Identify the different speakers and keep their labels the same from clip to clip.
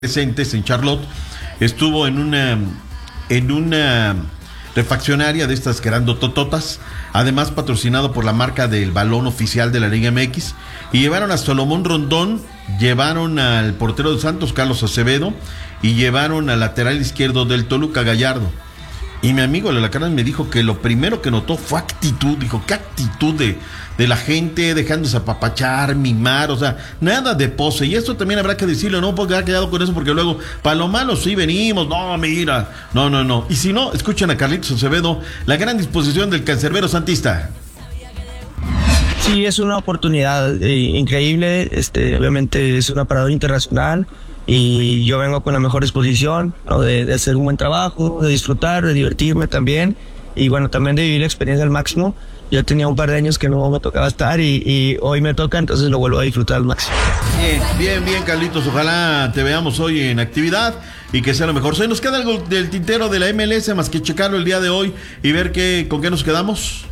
Speaker 1: presentes en Charlotte, estuvo en una refaccionaria de estas que eran tototas, además patrocinado por la marca del balón oficial de la Liga MX, y llevaron a Salomón Rondón, llevaron al portero de Santos, Carlos Acevedo, y llevaron al lateral izquierdo del Toluca, Gallardo. Y mi amigo Lalacarán me dijo que lo primero que notó fue actitud. Dijo, qué actitud de la gente, dejándose apapachar, mimar, o sea, nada de pose. Y esto también habrá que decirlo, no puedo quedar callado con eso, porque luego, para lo malo sí venimos, no, mira, no. Y si no, escuchen a Carlitos Acevedo, la gran disposición del cancerbero santista.
Speaker 2: Sí, es una oportunidad increíble, obviamente es un aparador internacional. Y yo vengo con la mejor disposición, ¿no? de hacer un buen trabajo, de disfrutar, de divertirme también, y bueno, también de vivir la experiencia al máximo. Yo tenía un par de años que no me tocaba estar y hoy me toca, entonces lo vuelvo a disfrutar al máximo.
Speaker 1: Bien, Carlitos, ojalá te veamos hoy en actividad y que sea lo mejor. ¿Se nos queda algo del tintero de la MLS más que checarlo el día de hoy y ver con qué nos quedamos?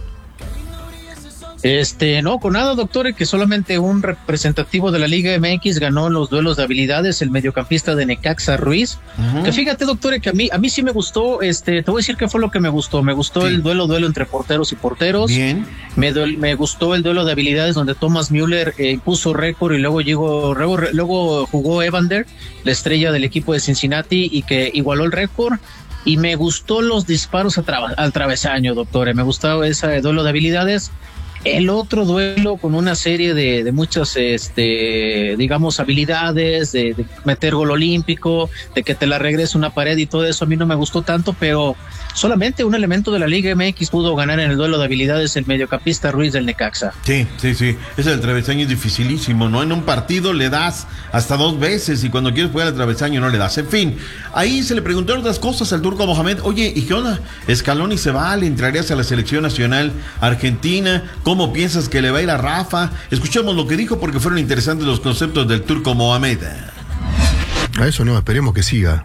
Speaker 3: No, con nada, doctor, que solamente un representativo de la Liga MX ganó los duelos de habilidades, el mediocampista de Necaxa, Ruiz. Que fíjate, doctor, que a mí sí me gustó, te voy a decir qué fue lo que me gustó. Me gustó el duelo entre porteros y porteros. Bien. Me gustó el duelo de habilidades donde Thomas Müller puso récord y luego jugó Evander, la estrella del equipo de Cincinnati, y que igualó el récord. Y me gustó los disparos al travesaño, doctor. Me gustaba ese duelo de habilidades. El otro duelo con una serie de muchas, digamos, habilidades, de meter gol olímpico, de que te la regrese una pared y todo eso, a mí no me gustó tanto, pero solamente un elemento de la Liga MX pudo ganar en el duelo de habilidades, el mediocampista Ruiz del Necaxa. Sí.
Speaker 1: Ese del travesaño es dificilísimo, ¿no? En un partido le das hasta 2 veces y cuando quieres jugar al travesaño no le das. En fin, ahí se le preguntaron otras cosas al Turco Mohamed. Oye, ¿y qué onda? Scaloni se va, ¿le entrarías a la selección nacional argentina? ¿Cómo piensas que le va a ir a Rafa? Escuchemos lo que dijo porque fueron interesantes los conceptos del Turco Mohamed.
Speaker 4: A eso no, esperemos que siga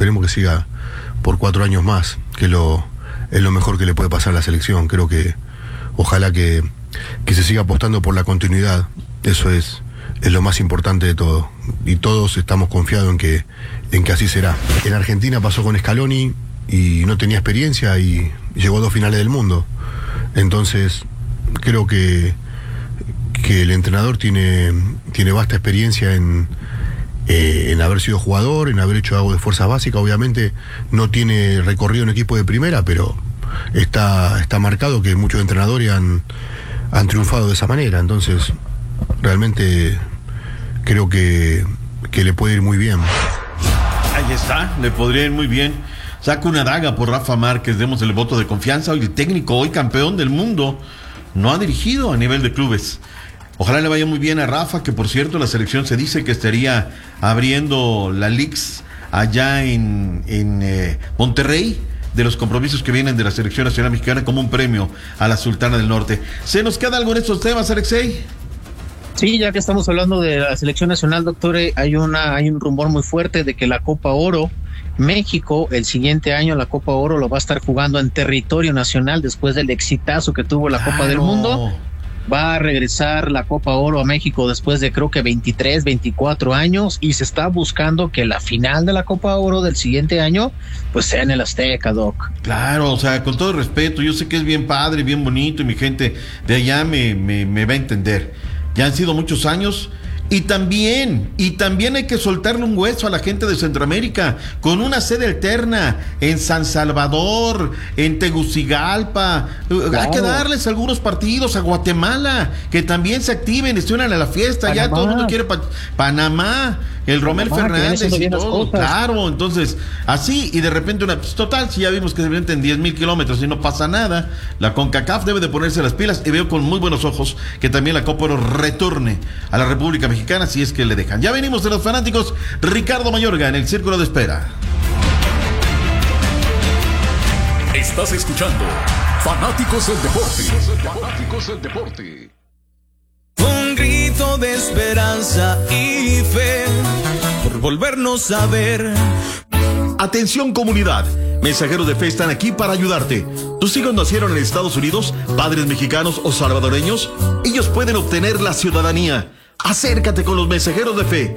Speaker 4: por 4 años más, que es lo mejor que le puede pasar a la selección. Creo que ojalá que se siga apostando por la continuidad. Eso es lo más importante de todo, y todos estamos confiados en que así será. En Argentina pasó con Scaloni y no tenía experiencia y llegó a 2 finales del mundo. Entonces creo que el entrenador tiene vasta experiencia en haber sido jugador, en haber hecho algo de fuerza básica. Obviamente no tiene recorrido en equipo de primera, pero está marcado que muchos entrenadores han triunfado de esa manera. Entonces realmente creo que le puede ir muy bien.
Speaker 1: Ahí está, le podría ir muy bien. Saca una daga por Rafa Márquez, demos el voto de confianza. Hoy el técnico, hoy campeón del mundo, no ha dirigido a nivel de clubes. Ojalá le vaya muy bien a Rafa, que por cierto la selección se dice que estaría abriendo la Leagues allá en Monterrey, de los compromisos que vienen de la selección nacional mexicana como un premio a la Sultana del Norte. ¿Se nos queda algo en estos temas, Alexei?
Speaker 3: Sí, ya que estamos hablando de la selección nacional, doctor, hay un rumor muy fuerte de que la Copa Oro, México, el siguiente año la Copa Oro lo va a estar jugando en territorio nacional después del exitazo que tuvo la Copa del Mundo. Va a regresar la Copa Oro a México después de creo que 23, 24 años, y se está buscando que la final de la Copa Oro del siguiente año pues sea en el Azteca, Doc.
Speaker 1: Claro, o sea, con todo respeto, yo sé que es bien padre, bien bonito, y mi gente de allá me va a entender. Ya han sido muchos años. Y también hay que soltarle un hueso a la gente de Centroamérica, con una sede alterna en San Salvador, en Tegucigalpa. Claro. Hay que darles algunos partidos a Guatemala, que también se activen y se unan a la fiesta. Panamá. Ya todo el mundo quiere Panamá, el Romel Fernández y todo. Claro, entonces, así, y de repente total, si ya vimos que se meten en 10,000 kilómetros y no pasa nada, la CONCACAF debe de ponerse las pilas, y veo con muy buenos ojos que también la Copa Oro retorne a la República Mexicana, si es que le dejan. Ya venimos de los fanáticos. Ricardo Mayorga en el Círculo de Espera.
Speaker 5: Estás escuchando Fanáticos del Deporte. Fanáticos del Deporte.
Speaker 6: Un grito de esperanza y fe por volvernos a ver.
Speaker 1: Atención, comunidad. Mensajeros de fe están aquí para ayudarte. ¿Tus hijos nacieron en Estados Unidos, padres mexicanos o salvadoreños? Ellos pueden obtener la ciudadanía. Acércate con los mensajeros de fe.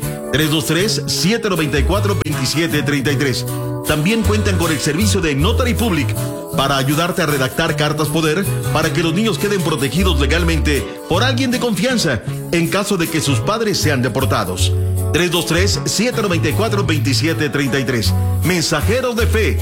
Speaker 1: 323-794-2733. También cuentan con el servicio de Notary Public para ayudarte a redactar cartas poder para que los niños queden protegidos legalmente por alguien de confianza en caso de que sus padres sean deportados. 323-794-2733. Mensajeros de fe.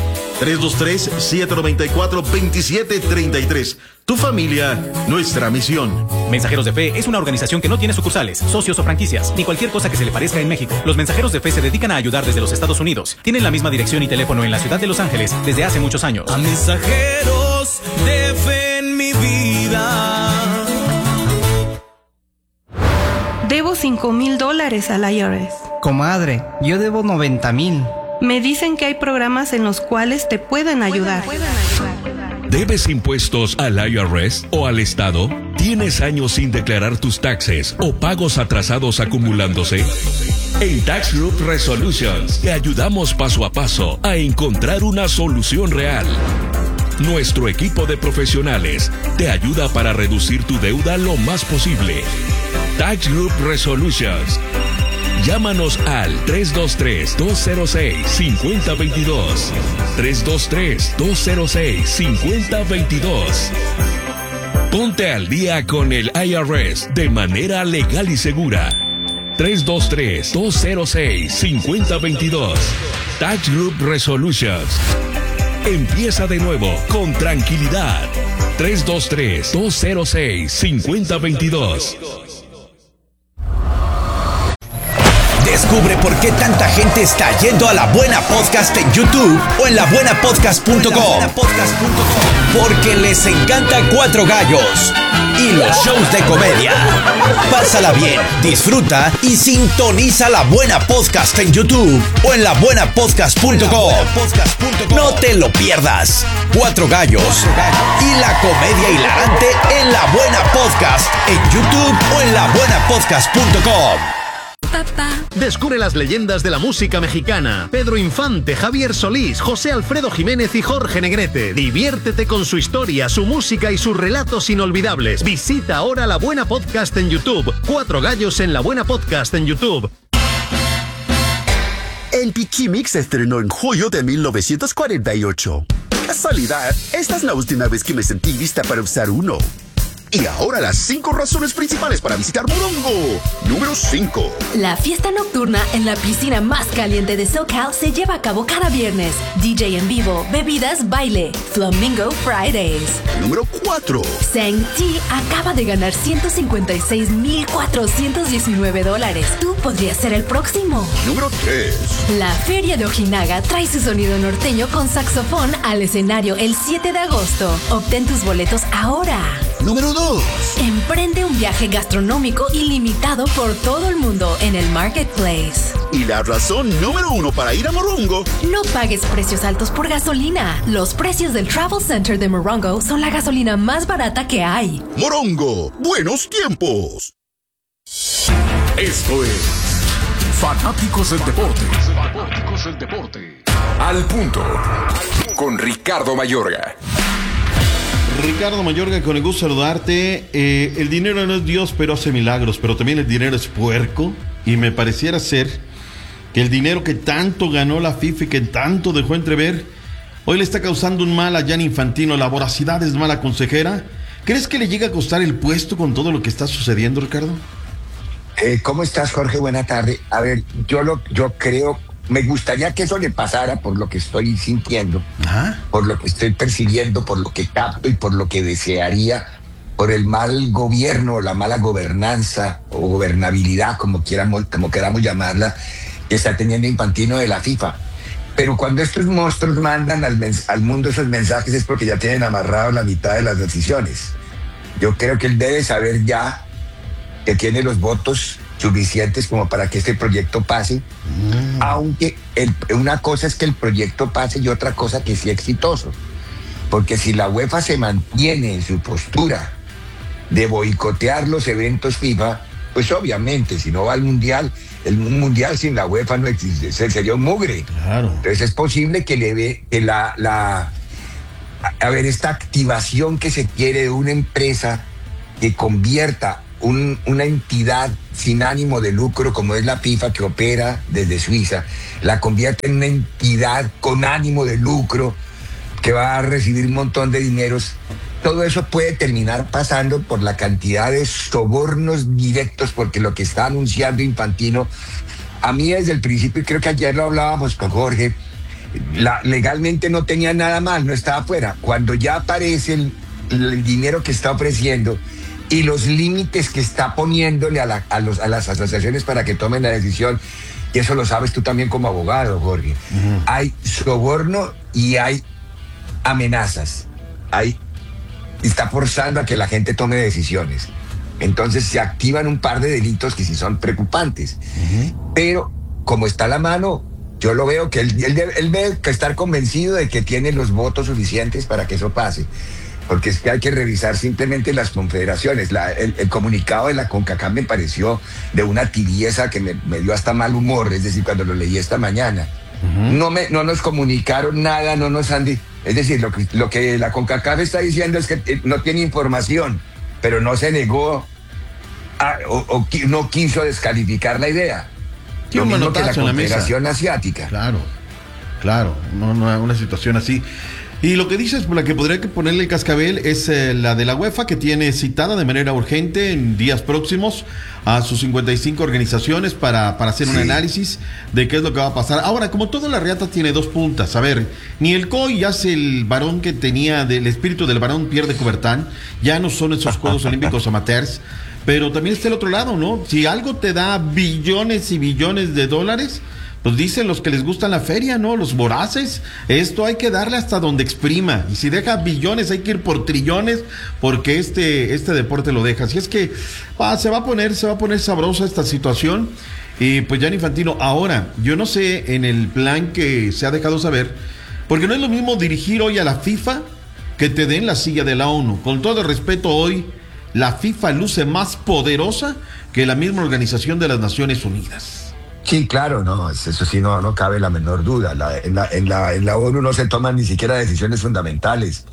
Speaker 1: 323-794-2733. Tu familia, nuestra misión.
Speaker 7: Mensajeros de Fe es una organización que no tiene sucursales, socios o franquicias, ni cualquier cosa que se le parezca en México. Los Mensajeros de Fe se dedican a ayudar desde los Estados Unidos. Tienen la misma dirección y teléfono en la ciudad de Los Ángeles desde hace muchos años.
Speaker 6: A mensajeros de fe en mi vida.
Speaker 8: Debo $5,000 al IRS.
Speaker 9: Comadre, yo debo 90,000.
Speaker 8: Me dicen que hay programas en los cuales te pueden ayudar.
Speaker 10: ¿Debes impuestos al IRS o al Estado? ¿Tienes años sin declarar tus taxes o pagos atrasados acumulándose? En Tax Group Resolutions te ayudamos paso a paso a encontrar una solución real. Nuestro equipo de profesionales te ayuda para reducir tu deuda lo más posible. Tax Group Resolutions. Llámanos al 323-206-5022. 323-206-5022. Ponte al día con el IRS de manera legal y segura. 323-206-5022. Tax Group Resolutions. Empieza de nuevo con tranquilidad. 323-206-5022.
Speaker 11: Descubre por qué tanta gente está yendo a La Buena Podcast en YouTube o en labuenapodcast.com. Porque les encanta Cuatro Gallos y los shows de comedia. Pásala bien, disfruta y sintoniza La Buena Podcast en YouTube o en labuenapodcast.com. No te lo pierdas. Cuatro Gallos y la comedia hilarante en La Buena Podcast en YouTube o en labuenapodcast.com.
Speaker 12: Descubre las leyendas de la música mexicana. Pedro Infante, Javier Solís, José Alfredo Jiménez y Jorge Negrete. Diviértete con su historia, su música y sus relatos inolvidables. Visita ahora La Buena Podcast en YouTube. Cuatro Gallos en La Buena Podcast en YouTube.
Speaker 13: El Piquimix se estrenó en julio de 1948. Casualidad, esta es la última vez que me sentí lista para usar uno. Y ahora las 5 razones principales para visitar Morongo. Número 5.
Speaker 14: La fiesta nocturna en la piscina más caliente de SoCal se lleva a cabo cada viernes. DJ en vivo, bebidas, baile. Flamingo Fridays.
Speaker 13: Número 4.
Speaker 14: Sang-Ti acaba de ganar $156,419. Tú podrías ser el próximo.
Speaker 13: Número 3.
Speaker 14: La Feria de Ojinaga trae su sonido norteño con saxofón al escenario el 7 de agosto. Obtén tus boletos ahora.
Speaker 13: Número 2.
Speaker 14: Emprende un viaje gastronómico ilimitado por todo el mundo en el Marketplace.
Speaker 13: Y la razón número 1 para ir a Morongo.
Speaker 14: No pagues precios altos por gasolina. Los precios del Travel Center de Morongo son la gasolina más barata que hay.
Speaker 13: Morongo, buenos tiempos.
Speaker 5: Esto es Fanáticos del Deporte. Al punto. Con Ricardo Mayorga.
Speaker 1: Ricardo Mayorga, con el gusto de saludarte. El dinero no es Dios, pero hace milagros, pero también el dinero es puerco, y me pareciera ser que el dinero que tanto ganó la FIFA y que tanto dejó entrever, hoy le está causando un mal a Gianni Infantino. La voracidad es mala consejera. ¿Crees que le llega a costar el puesto con todo lo que está sucediendo, Ricardo?
Speaker 15: ¿Cómo estás, Jorge? Buena tarde. A ver, yo creo... Me gustaría que eso le pasara por lo que estoy sintiendo, por lo que estoy percibiendo, por lo que capto y por lo que desearía, por el mal gobierno, la mala gobernanza o gobernabilidad, como queramos llamarla, que está teniendo Infantino de la FIFA. Pero cuando estos monstruos mandan al mundo esos mensajes es porque ya tienen amarrado la mitad de las decisiones. Yo creo que él debe saber ya que tiene los votos suficientes como para que este proyecto pase, aunque una cosa es que el proyecto pase y otra cosa que sea exitoso, porque si la UEFA se mantiene en su postura de boicotear los eventos FIFA, pues obviamente si no va al Mundial, el Mundial sin la UEFA no existe, sería un mugre.
Speaker 1: Claro.
Speaker 15: Entonces es posible que le ve que esta activación que se quiere de una empresa que convierta una entidad sin ánimo de lucro como es la FIFA, que opera desde Suiza, la convierte en una entidad con ánimo de lucro que va a recibir un montón de dineros. Todo eso puede terminar pasando por la cantidad de sobornos directos, porque lo que está anunciando Infantino, a mí desde el principio, y creo que ayer lo hablábamos con Jorge, legalmente no tenía nada mal, no estaba afuera. Cuando ya aparece el dinero que está ofreciendo y los límites que está poniéndole a las asociaciones para que tomen la decisión, y eso lo sabes tú también como abogado, Jorge, hay soborno y hay amenazas, está forzando a que la gente tome decisiones. Entonces se activan un par de delitos que sí son preocupantes. Pero como está la mano, yo lo veo que él debe estar convencido de que tiene los votos suficientes para que eso pase. Porque es que hay que revisar simplemente las confederaciones. El comunicado de la CONCACAF me pareció de una tibieza que me dio hasta mal humor, es decir, cuando lo leí esta mañana. No nos comunicaron nada, no nos han dicho. Es decir, lo que la CONCACAF está diciendo es que no tiene información, pero no se negó o no quiso descalificar la idea. Lo mismo que la Confederación Asiática.
Speaker 1: Claro, no, una situación así. Y lo que dices, por la que podría ponerle el cascabel, es la de la UEFA, que tiene citada de manera urgente en días próximos a sus 55 organizaciones para hacer un análisis de qué es lo que va a pasar. Ahora, como toda la reata tiene dos puntas, a ver, ni el COI hace el varón que tenía, del espíritu del varón Pierre de Coubertin, ya no son esos Juegos Olímpicos amateurs, pero también está el otro lado, ¿no? Si algo te da billones y billones de dólares, pues dicen los que les gusta la feria, ¿no? Los voraces. Esto hay que darle hasta donde exprima. Y si deja billones, hay que ir por trillones, porque este deporte lo deja. Así es que se va a poner sabrosa esta situación. Y pues Gianni Infantino, ahora, yo no sé en el plan que se ha dejado saber, porque no es lo mismo dirigir hoy a la FIFA que te den la silla de la ONU. Con todo el respeto, hoy la FIFA luce más poderosa que la misma Organización de las Naciones Unidas.
Speaker 15: Sí, claro, no, eso sí no cabe la menor duda. En la ONU no se toman ni siquiera decisiones fundamentales.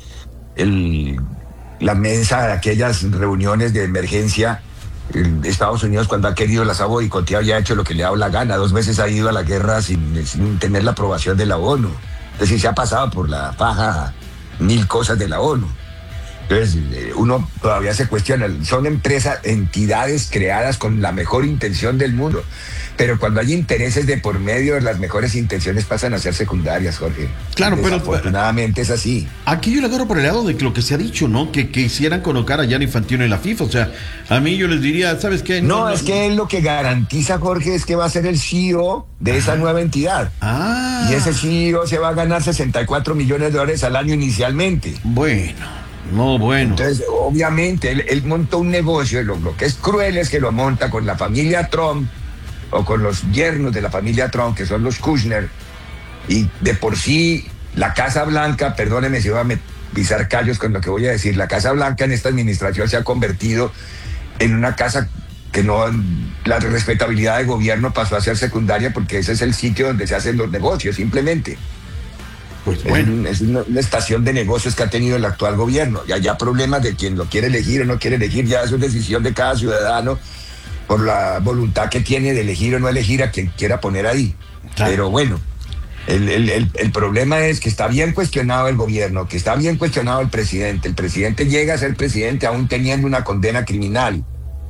Speaker 15: La mesa de aquellas reuniones de emergencia, Estados Unidos cuando ha querido las ha boicoteado y ha hecho lo que le ha dado la gana. 2 veces ha ido a la guerra sin tener la aprobación de la ONU. Es decir, se ha pasado por la faja 1000 cosas de la ONU. Entonces, uno todavía se cuestiona. Son entidades creadas con la mejor intención del mundo. Pero cuando hay intereses de por medio, las mejores intenciones pasan a ser secundarias, Jorge.
Speaker 1: Claro, pero
Speaker 15: afortunadamente es así.
Speaker 1: Aquí yo le agarro por el lado de lo que se ha dicho, ¿no? Que quisieran colocar a Gianni Infantino en la FIFA. O sea, a mí yo les diría, ¿sabes qué?
Speaker 15: No, es que él lo que garantiza, Jorge, es que va a ser el CEO de esa nueva entidad. Y ese CEO se va a ganar $64 millones al año inicialmente.
Speaker 1: Bueno.
Speaker 15: Entonces, obviamente, él montó un negocio. Lo que es cruel es que lo monta con la familia Trump o con los yernos de la familia Trump, que son los Kushner, y de por sí la Casa Blanca, perdóneme si voy a pisar callos con lo que voy a decir, la Casa Blanca en esta administración se ha convertido en una casa que no, la respetabilidad de gobierno pasó a ser secundaria, porque ese es el sitio donde se hacen los negocios, simplemente.
Speaker 1: Pues bueno.
Speaker 15: Es una estación de negocios que ha tenido el actual gobierno, y allá problemas de quien lo quiere elegir o no quiere elegir, ya eso es decisión de cada ciudadano, por la voluntad que tiene de elegir o no elegir a quien quiera poner ahí. Claro. Pero bueno, el problema es que está bien cuestionado el gobierno, que está bien cuestionado el presidente. El presidente llega a ser presidente aún teniendo una condena criminal.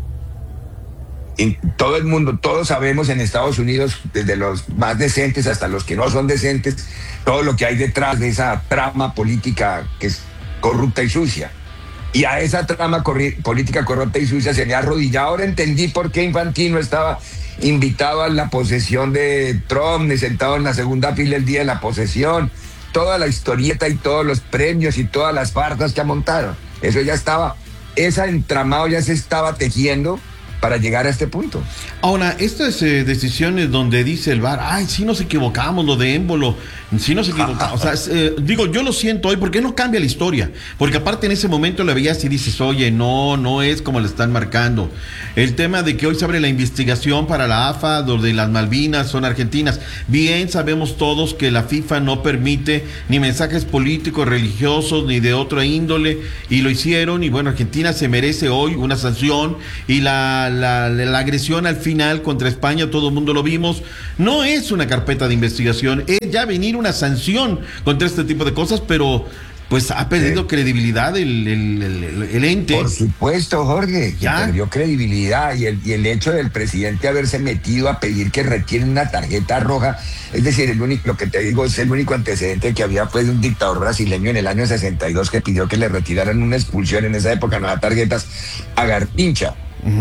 Speaker 15: Y todo el mundo, todos sabemos en Estados Unidos, desde los más decentes hasta los que no son decentes, todo lo que hay detrás de esa trama política que es corrupta y sucia. Y a esa trama política corrupta y sucia se le ha arrodillado. Ahora entendí por qué Infantino estaba invitado a la posesión de Trump, sentado en la segunda fila el día de la posesión. Toda la historieta y todos los premios y todas las farsas que ha montado. Eso ya estaba, ese entramado ya se estaba tejiendo para llegar a este punto.
Speaker 1: Ahora, estas decisiones donde dice el VAR, ay, sí nos equivocamos, lo de Embolo, sí nos equivocamos. O sea, digo, yo lo siento hoy, porque no cambia la historia. Porque aparte en ese momento lo veías y dices, oye, no es como le están marcando. El tema de que hoy se abre la investigación para la AFA, donde las Malvinas son argentinas. Bien sabemos todos que la FIFA no permite ni mensajes políticos, religiosos, ni de otra índole, y lo hicieron, y bueno, Argentina se merece hoy una sanción, y la agresión al final contra España, todo el mundo lo vimos, no es una carpeta de investigación, es ya venir una sanción contra este tipo de cosas, pero pues ha perdido credibilidad el ente.
Speaker 15: Por supuesto, Jorge, ¿ya? Perdió credibilidad, y el hecho del presidente haberse metido a pedir que retiren una tarjeta roja, es decir, lo que te digo es el único antecedente que había, fue de un dictador brasileño en el año 62 que pidió que le retiraran una expulsión, en esa época no había tarjetas, a Garpincha.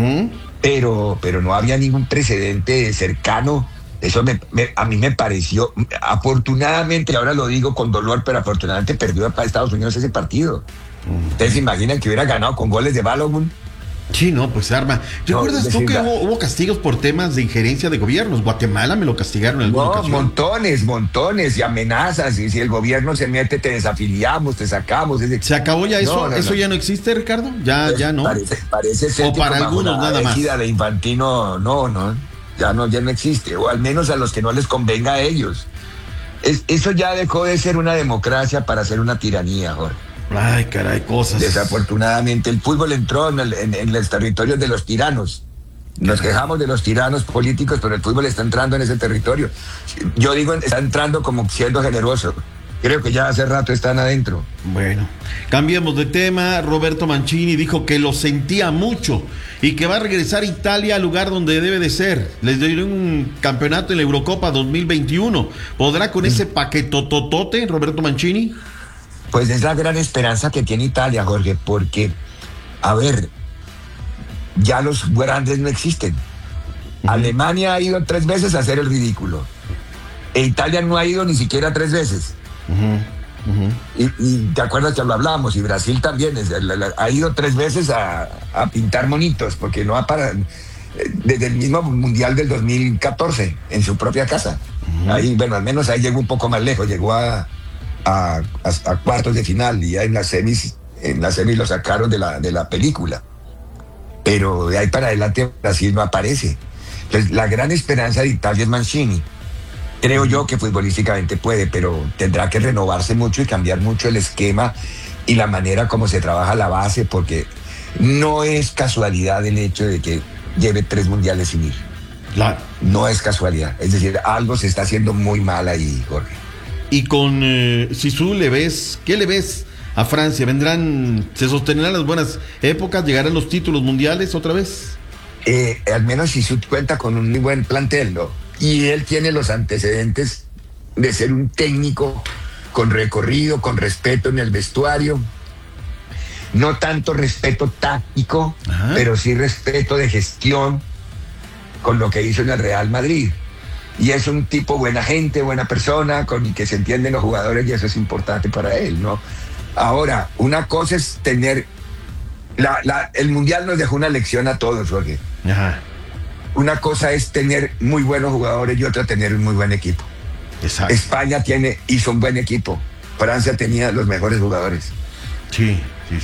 Speaker 15: Pero no había ningún precedente cercano. Eso a mí me pareció, afortunadamente, ahora lo digo con dolor, pero afortunadamente perdió para Estados Unidos ese partido. ¿Ustedes se imaginan que hubiera ganado con goles de Balogun?
Speaker 1: Sí, no, pues se arma. ¿Recuerdas tú que hubo castigos por temas de injerencia de gobiernos? Guatemala me lo castigaron en alguna ocasión.
Speaker 15: Montones y amenazas, y si el gobierno se mete, te desafiliamos, te sacamos.
Speaker 1: ¿Se acabó ya eso? ¿Eso ya no existe, Ricardo? Ya no.
Speaker 15: Parece ser
Speaker 1: o para algunos nada más.
Speaker 15: De Infantino, no. Ya no existe, o al menos a los que no les convenga a ellos. Eso ya dejó de ser una democracia para ser una tiranía, Jorge.
Speaker 1: Ay, caray, cosas.
Speaker 15: Desafortunadamente, el fútbol entró en los territorios de los tiranos. Nos quejamos de los tiranos políticos, pero el fútbol está entrando en ese territorio. Yo digo, está entrando como siendo generoso. Creo que ya hace rato están adentro.
Speaker 1: Bueno, cambiemos de tema. Roberto Mancini dijo que lo sentía mucho y que va a regresar a Italia al lugar donde debe de ser. Les doy un campeonato en la Eurocopa 2021. ¿Podrá con ese paquetototote Roberto Mancini?
Speaker 15: Pues es la gran esperanza que tiene Italia, Jorge, porque, a ver, ya los grandes no existen. Alemania ha ido 3 veces a hacer el ridículo. E Italia no ha ido ni siquiera 3 veces. Y te acuerdas que lo hablamos, y Brasil también ha ido 3 veces a pintar monitos, porque no ha parado desde el mismo Mundial del 2014 en su propia casa. Ahí, bueno, al menos ahí llegó un poco más lejos, llegó a cuartos de final, y ya en las semis lo sacaron de la película, pero de ahí para adelante Brasil no aparece. Entonces la gran esperanza de Italia es Mancini. Creo yo que futbolísticamente puede, pero tendrá que renovarse mucho y cambiar mucho el esquema y la manera como se trabaja la base, porque no es casualidad el hecho de que lleve 3 mundiales sin ir.
Speaker 1: Claro.
Speaker 15: No es casualidad. Es decir, algo se está haciendo muy mal ahí, Jorge.
Speaker 1: Y con Zizou, ¿qué le ves a Francia? ¿Se sostenerán las buenas épocas? ¿Llegarán los títulos mundiales otra vez?
Speaker 15: Al menos Zizou cuenta con un muy buen plantel, ¿no? Y él tiene los antecedentes de ser un técnico con recorrido, con respeto en el vestuario. No tanto respeto táctico, pero sí respeto de gestión, con lo que hizo en el Real Madrid. Y es un tipo buena gente, buena persona, con el que se entienden los jugadores, y eso es importante para él, ¿no? Ahora, una cosa es tener... el Mundial nos dejó una lección a todos, Jorge. Una cosa es tener muy buenos jugadores y otra tener un muy buen equipo.
Speaker 1: Exacto.
Speaker 15: España hizo un buen equipo. Francia tenía los mejores jugadores.
Speaker 1: Sí.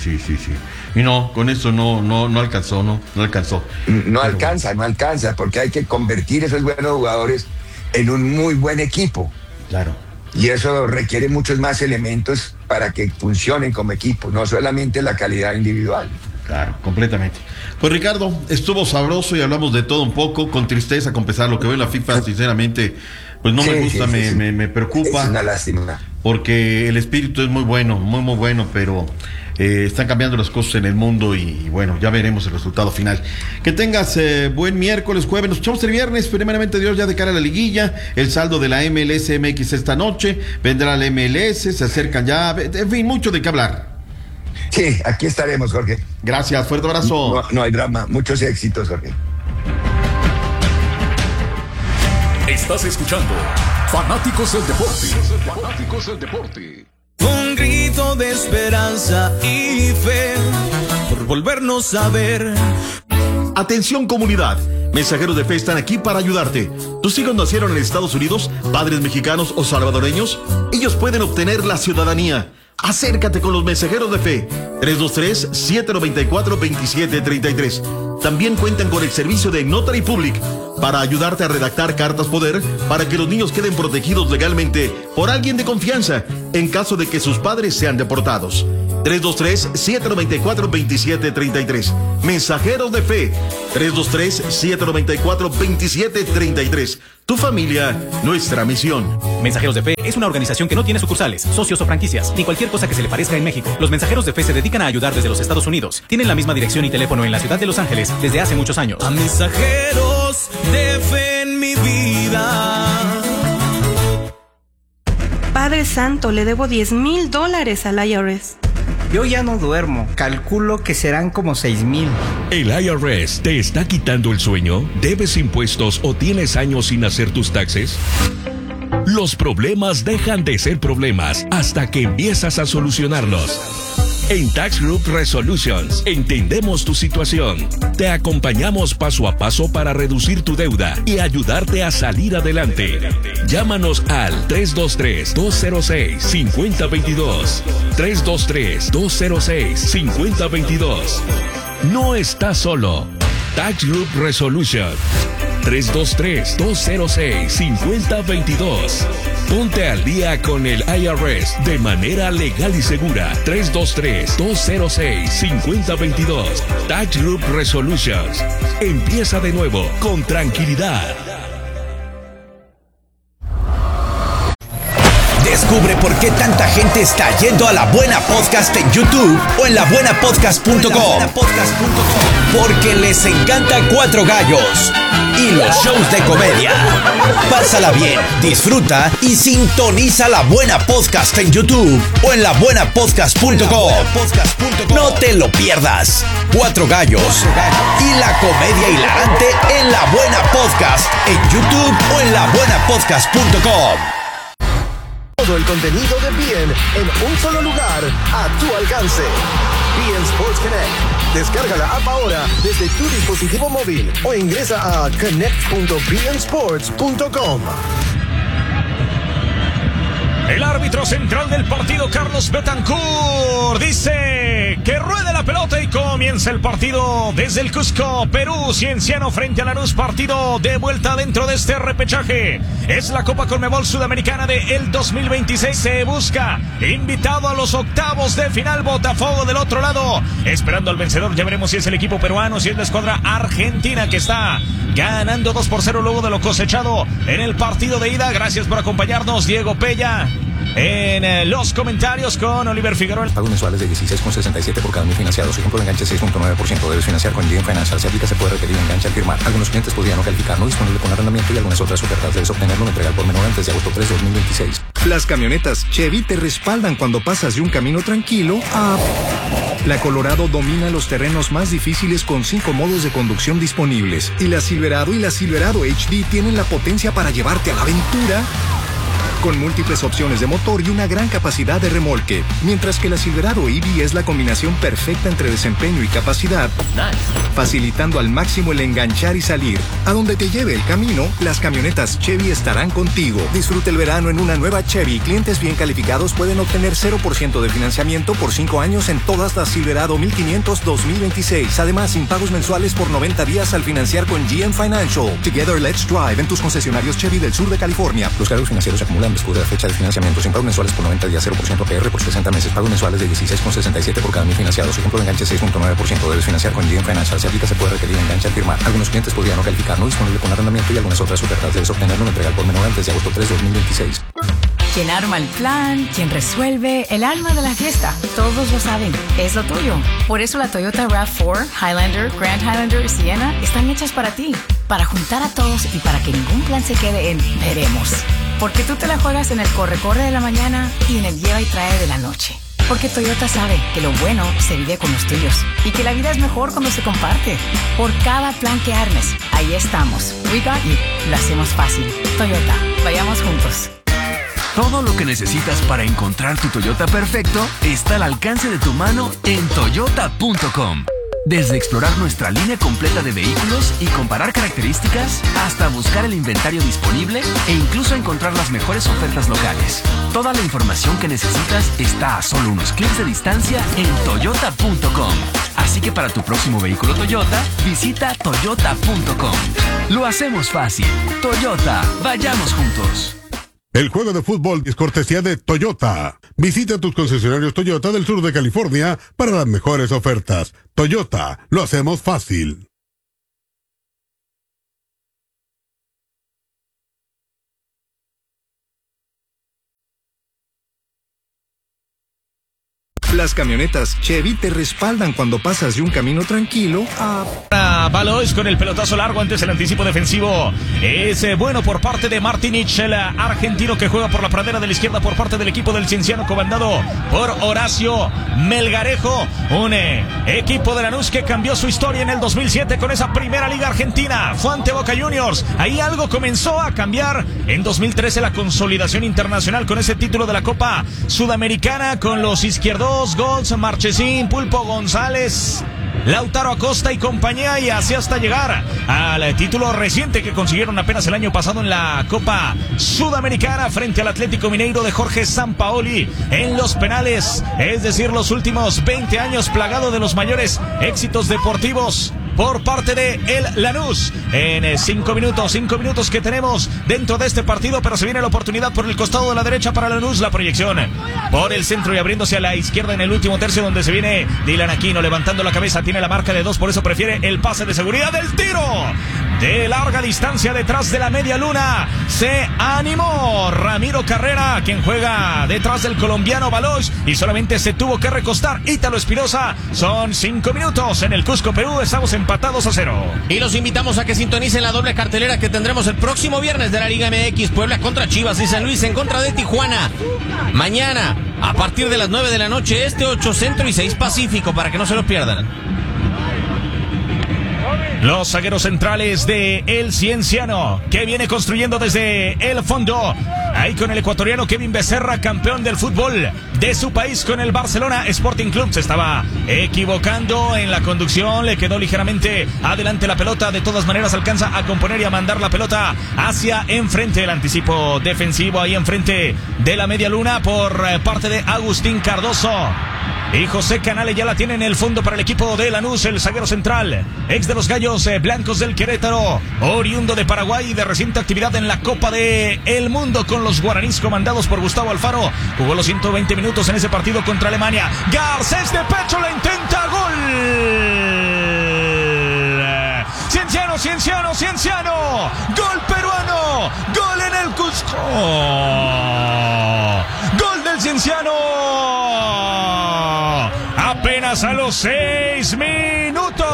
Speaker 1: Y no, con eso no alcanzó, no alcanzó.
Speaker 15: No alcanza, porque hay que convertir esos buenos jugadores en un muy buen equipo.
Speaker 1: Claro.
Speaker 15: Y eso requiere muchos más elementos para que funcionen como equipo, no solamente la calidad individual.
Speaker 1: Claro, completamente. Pues Ricardo, estuvo sabroso y hablamos de todo un poco, con tristeza, con pesar lo que veo en la FIFA, sinceramente, pues no me gusta, me preocupa.
Speaker 15: Es una lástima.
Speaker 1: Porque el espíritu es muy bueno, muy bueno, pero están cambiando las cosas en el mundo y bueno, ya veremos el resultado final. Que tengas buen miércoles, jueves, nos escuchamos el viernes, primeramente Dios, ya de cara a la liguilla, el saldo de la MLS MX esta noche, vendrá la MLS, se acercan ya, en fin, mucho de qué hablar.
Speaker 15: Sí, aquí estaremos, Jorge.
Speaker 1: Gracias, fuerte abrazo.
Speaker 15: No hay drama, muchos éxitos, Jorge.
Speaker 5: Estás escuchando Fanáticos del Deporte. Fanáticos del Deporte.
Speaker 6: Un grito de esperanza y fe por volvernos a ver.
Speaker 1: Atención comunidad, Mensajeros de Fe están aquí para ayudarte. ¿Tus hijos nacieron en Estados Unidos, padres mexicanos o salvadoreños? Ellos pueden obtener la ciudadanía. Acércate con los Mensajeros de Fe. 323-794-2733. También cuentan con el servicio de Notary Public para ayudarte a redactar cartas poder para que los niños queden protegidos legalmente por alguien de confianza en caso de que sus padres sean deportados. 323-794-2733. Mensajeros de Fe. 323-794-2733. Tu familia, nuestra misión.
Speaker 7: Mensajeros de Fe es una organización que no tiene sucursales, socios o franquicias, ni cualquier cosa que se le parezca en México. Los Mensajeros de Fe se dedican a ayudar desde los Estados Unidos. Tienen la misma dirección y teléfono en la ciudad de Los Ángeles desde hace muchos años.
Speaker 6: A Mensajeros de Fe en mi vida.
Speaker 8: Padre Santo, le debo $10,000 al IRS.
Speaker 9: Yo ya no duermo. Calculo que serán como 6,000.
Speaker 10: ¿El IRS te está quitando el sueño? ¿Debes impuestos o tienes años sin hacer tus taxes? Los problemas dejan de ser problemas hasta que empiezas a solucionarlos. En Tax Group Resolutions entendemos tu situación. Te acompañamos paso a paso para reducir tu deuda y ayudarte a salir adelante. Llámanos al 323-206-5022. 323-206-5022. No estás solo. Tax Group Resolution. 323-206-5022. Ponte al día con el IRS de manera legal y segura. 323-206-5022. Tax Group Resolutions. Empieza de nuevo con tranquilidad.
Speaker 11: Descubre por qué tanta gente está yendo a La Buena Podcast en YouTube o en labuenapodcast.com. Porque les encanta Cuatro Gallos y los shows de comedia. Pásala bien, disfruta y sintoniza La Buena Podcast en YouTube o en labuenapodcast.com. No te lo pierdas. Cuatro Gallos y la comedia hilarante en La Buena Podcast en YouTube o en labuenapodcast.com.
Speaker 16: Todo el contenido de BN en un solo lugar, a tu alcance. BN Sports Connect. Descarga la app ahora desde tu dispositivo móvil o ingresa a connect.bnsports.com.
Speaker 17: El árbitro central del partido, Carlos Betancourt, dice que ruede la pelota y comienza el partido desde el Cusco, Perú. Cienciano frente a Lanús, partido de vuelta dentro de este repechaje. Es la Copa Conmebol Sudamericana de el 2026. Se busca invitado a los octavos de final. Botafogo del otro lado, esperando al vencedor. Ya veremos si es el equipo peruano, si es la escuadra argentina, que está ganando 2-0 luego de lo cosechado en el partido de ida. Gracias por acompañarnos, Diego Pella en los comentarios con Oliver Figueroa.
Speaker 18: Pagos mensuales de 16,67 por cada 1,000 financiados. Ejemplo de enganche 6.9%. Debes financiar con GM Financial. Si aplica, se puede requerir enganche al firmar. Algunos clientes podrían no calificar. No disponible con arrendamiento y algunas otras ofertas. Debes obtenerlo en entregar por menor antes de agosto 3 de 2026.
Speaker 12: Las camionetas Chevy te respaldan cuando pasas de un camino tranquilo a... La Colorado domina los terrenos más difíciles con 5 modos de conducción disponibles. Y la Silverado y la Silverado HD tienen la potencia para llevarte a la aventura con múltiples opciones de motor y una gran capacidad de remolque, mientras que la Silverado EV es la combinación perfecta entre desempeño y capacidad, facilitando al máximo el enganchar y salir. A donde te lleve el camino, las camionetas Chevy estarán contigo. Disfruta el verano en una nueva Chevy. Clientes bien calificados pueden obtener 0% de financiamiento por 5 años en todas las Silverado 1500 2026. Además, sin pagos mensuales por 90 días al financiar con GM Financial. Together, let's drive en tus concesionarios Chevy del sur de California.
Speaker 18: Los cargos financieros se acumulan después de la fecha de financiamiento. Sin pagos mensuales por 90 días, 0% APR por 60 meses. Pagos mensuales de 16,67 por cada 1,000 financiados. Ejemplo de enganche 6.9%. Debes financiar con GM Financial. Si aplica, se puede requerir enganche al firmar. Algunos clientes podrían no calificar. No disponible con arrendamiento y algunas otras ofertas. Debes obtenerlo en entregar por menor antes de agosto 3 de 2026.
Speaker 19: Quien arma el plan, quien resuelve, el alma de la fiesta. Todos lo saben, es lo tuyo. Por eso la Toyota RAV4, Highlander, Grand Highlander y Sienna están hechas para ti. Para juntar a todos y para que ningún plan se quede en veremos. Porque tú te la juegas en el corre-corre de la mañana y en el lleva y trae de la noche. Porque Toyota sabe que lo bueno se vive con los tuyos y que la vida es mejor cuando se comparte. Por cada plan que armes, ahí estamos. We got you. Lo hacemos fácil. Toyota, vayamos juntos.
Speaker 20: Todo lo que necesitas para encontrar tu Toyota perfecto está al alcance de tu mano en toyota.com. Desde explorar nuestra línea completa de vehículos y comparar características, hasta buscar el inventario disponible e incluso encontrar las mejores ofertas locales. Toda la información que necesitas está a solo unos clics de distancia en toyota.com. Así que para tu próximo vehículo Toyota, visita toyota.com. Lo hacemos fácil. Toyota, vayamos juntos.
Speaker 21: El juego de fútbol es cortesía de Toyota. Visita tus concesionarios Toyota del sur de California para las mejores ofertas. Toyota, lo hacemos fácil.
Speaker 22: Las camionetas Chevy te respaldan cuando pasas de un camino tranquilo a...
Speaker 17: Valois con el pelotazo largo antes el anticipo defensivo. Es bueno por parte de Martinich, el argentino que juega por la pradera de la izquierda por parte del equipo del Cienciano, comandado por Horacio Melgarejo. Un equipo de Lanús que cambió su historia en el 2007 con esa primera liga argentina. Fue ante Boca Juniors. Ahí algo comenzó a cambiar. En 2013 la consolidación internacional con ese título de la Copa Sudamericana con los izquierdos. Gols, Marchesín, Pulpo González, Lautaro Acosta y compañía, y así hasta llegar al título reciente que consiguieron apenas el año pasado en la Copa Sudamericana frente al Atlético Mineiro de Jorge Sampaoli en los penales, es decir, los últimos 20 años plagado de los mayores éxitos deportivos por parte de el Lanús. En 5 minutos que tenemos dentro de este partido, pero se viene la oportunidad por el costado de la derecha para Lanús, la proyección por el centro y abriéndose a la izquierda en el último tercio donde se viene Dylan Aquino levantando la cabeza, tiene la marca de 2, por eso prefiere el pase de seguridad, del tiro de larga distancia detrás de la media luna. Se animó Ramiro Carrera, quien juega detrás del colombiano Valois, y solamente se tuvo que recostar Ítalo Espinosa. Son 5 minutos en el Cusco, Perú, estamos empatados a 0.
Speaker 23: Y los invitamos a que sintonicen la doble cartelera que tendremos el próximo viernes de la Liga MX. Puebla contra Chivas y San Luis en contra de Tijuana. Mañana, a partir de las 9 de la noche, 8 Centro y 6 Pacífico, para que no se lo pierdan.
Speaker 17: Los zagueros centrales de el Cienciano, que viene construyendo desde el fondo. Ahí con el ecuatoriano Kevin Becerra, campeón del fútbol de su país con el Barcelona Sporting Club. Se estaba equivocando en la conducción, le quedó ligeramente adelante la pelota. De todas maneras alcanza a componer y a mandar la pelota hacia enfrente. El anticipo defensivo ahí enfrente de la media luna por parte de Agustín Cardoso. Y José Canale ya la tiene en el fondo para el equipo de Lanús, el zaguero central, ex de los Gallos Blancos del Querétaro, oriundo de Paraguay y de reciente actividad en la Copa del Mundo con los guaraníes comandados por Gustavo Alfaro. Jugó los 120 minutos en ese partido contra Alemania. Garcés de pecho la intenta, gol. Cienciano, gol peruano, gol en el Cusco, gol del Cienciano. Apenas a los 6 minutos.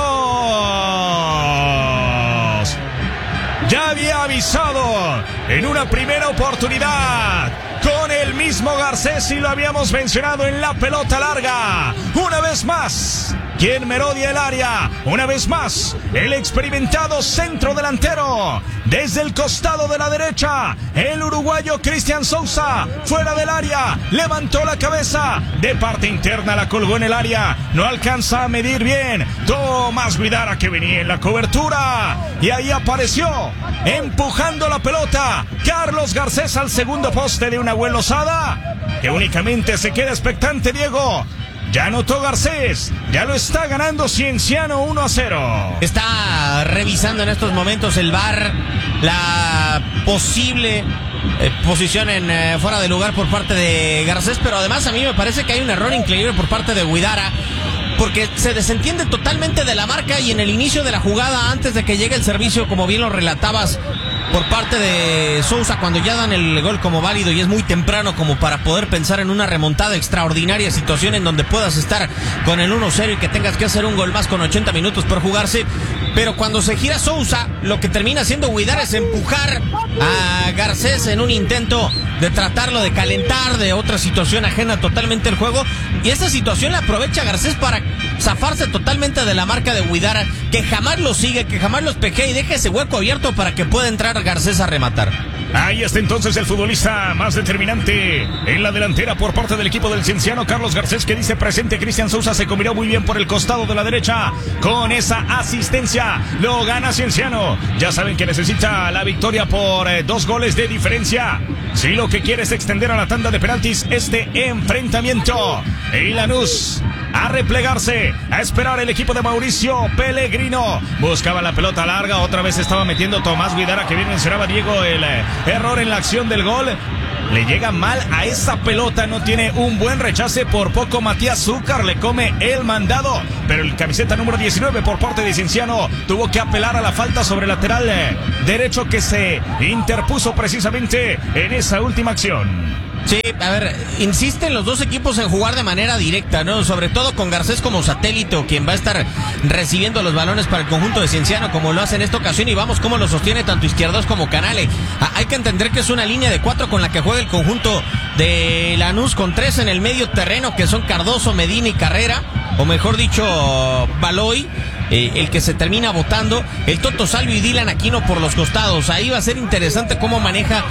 Speaker 17: Ya había avisado en una primera oportunidad con el mismo Garcés y lo habíamos mencionado en la pelota larga. Una vez más, quien merodia el área, una vez más, el experimentado centro delantero. Desde el costado de la derecha, el uruguayo Cristian Sousa, fuera del área, levantó la cabeza, de parte interna la colgó en el área, no alcanza a medir bien. Tomás Guidara, que venía en la cobertura, y ahí apareció, empujando la pelota, Carlos Garcés al segundo poste de una Nahuel Lozada, que únicamente se queda expectante. Diego, ya anotó Garcés, ya lo está ganando Cienciano 1-0.
Speaker 23: Está revisando en estos momentos el VAR la posible posición en fuera de lugar por parte de Garcés, pero además a mí me parece que hay un error increíble por parte de Guidara, porque se desentiende totalmente de la marca y en el inicio de la jugada, antes de que llegue el servicio, como bien lo relatabas, por parte de Sousa, cuando ya dan el gol como válido y es muy temprano como para poder pensar en una remontada extraordinaria, situación en donde puedas estar con el 1-0 y que tengas que hacer un gol más con 80 minutos por jugarse. Pero cuando se gira Sousa, lo que termina haciendo Guidara es empujar a Garcés en un intento de tratarlo de calentar, de otra situación ajena totalmente al juego, y esa situación la aprovecha Garcés para zafarse totalmente de la marca de Guidara, que jamás lo sigue, que jamás lo espejea y deja ese hueco abierto para que pueda entrar Garcés a rematar.
Speaker 17: Ahí está entonces el futbolista más determinante en la delantera por parte del equipo del Cienciano, Carlos Garcés, que dice presente. Cristian Sousa se combinó muy bien por el costado de la derecha con esa asistencia. Lo gana Cienciano. Ya saben que necesita la victoria por 2 goles de diferencia si lo que quiere es extender a la tanda de penaltis este enfrentamiento. Y Lanús a replegarse, a esperar el equipo de Mauricio Pellegrino. Buscaba la pelota larga, otra vez estaba metiendo Tomás Guidara, que bien mencionaba Diego el error en la acción del gol. Le llega mal a esa pelota, no tiene un buen rechace, por poco Matías Zúcar le come el mandado, pero el camiseta número 19 por parte de Cienciano tuvo que apelar a la falta sobre el lateral derecho que se interpuso precisamente en esa última acción.
Speaker 23: Sí, a ver, insisten los dos equipos en jugar de manera directa, ¿no? Sobre todo con Garcés como satélite o quien va a estar recibiendo los balones para el conjunto de Cienciano, como lo hace en esta ocasión, y vamos cómo lo sostiene tanto Izquierdos como Canale. Hay que entender que es una línea de 4 con la que juega el conjunto de Lanús, con 3 en el medio terreno, que son Cardoso, Medina y Carrera, o mejor dicho, Baloy. El que se termina votando, el Toto Salvio y Dylan Aquino por los costados. Ahí va a ser interesante cómo maneja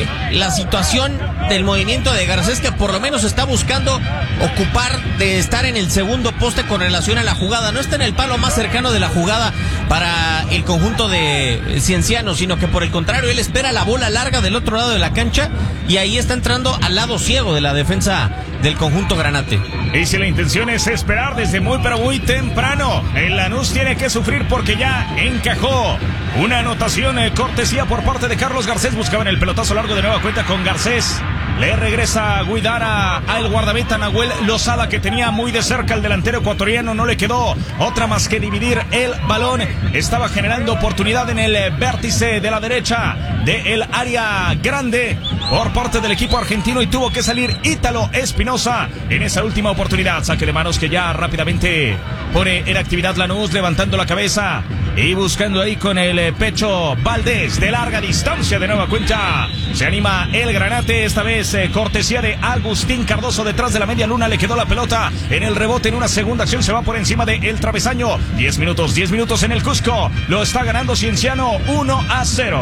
Speaker 23: la situación del movimiento de Garcés, que por lo menos está buscando ocupar de estar en el segundo poste con relación a la jugada. No está en el palo más cercano de la jugada para el conjunto de Cienciano, sino que por el contrario, él espera la bola larga del otro lado de la cancha y ahí está entrando al lado ciego de la defensa del conjunto granate.
Speaker 17: Y si la intención es esperar desde muy pero muy temprano, el Lanús tiene que sufrir porque ya encajó una anotación cortesía por parte de Carlos Garcés. Buscaban el pelotazo largo de nueva cuenta con Garcés. Le regresa Guidara al guardameta Nahuel Lozada, que tenía muy de cerca al delantero ecuatoriano. No le quedó otra más que dividir el balón. Estaba generando oportunidad en el vértice de la derecha del área grande por parte del equipo argentino y tuvo que salir Ítalo Espinosa en esa última oportunidad. Saque de manos que ya rápidamente pone en actividad Lanús, levantando la cabeza y buscando ahí con el pecho Valdés de larga distancia. De nueva cuenta se anima el Granate, esta vez cortesía de Agustín Cardoso. Detrás de la media luna le quedó la pelota en el rebote. En una segunda acción se va por encima del travesaño. 10 minutos en el Cusco. Lo está ganando Cienciano 1-0.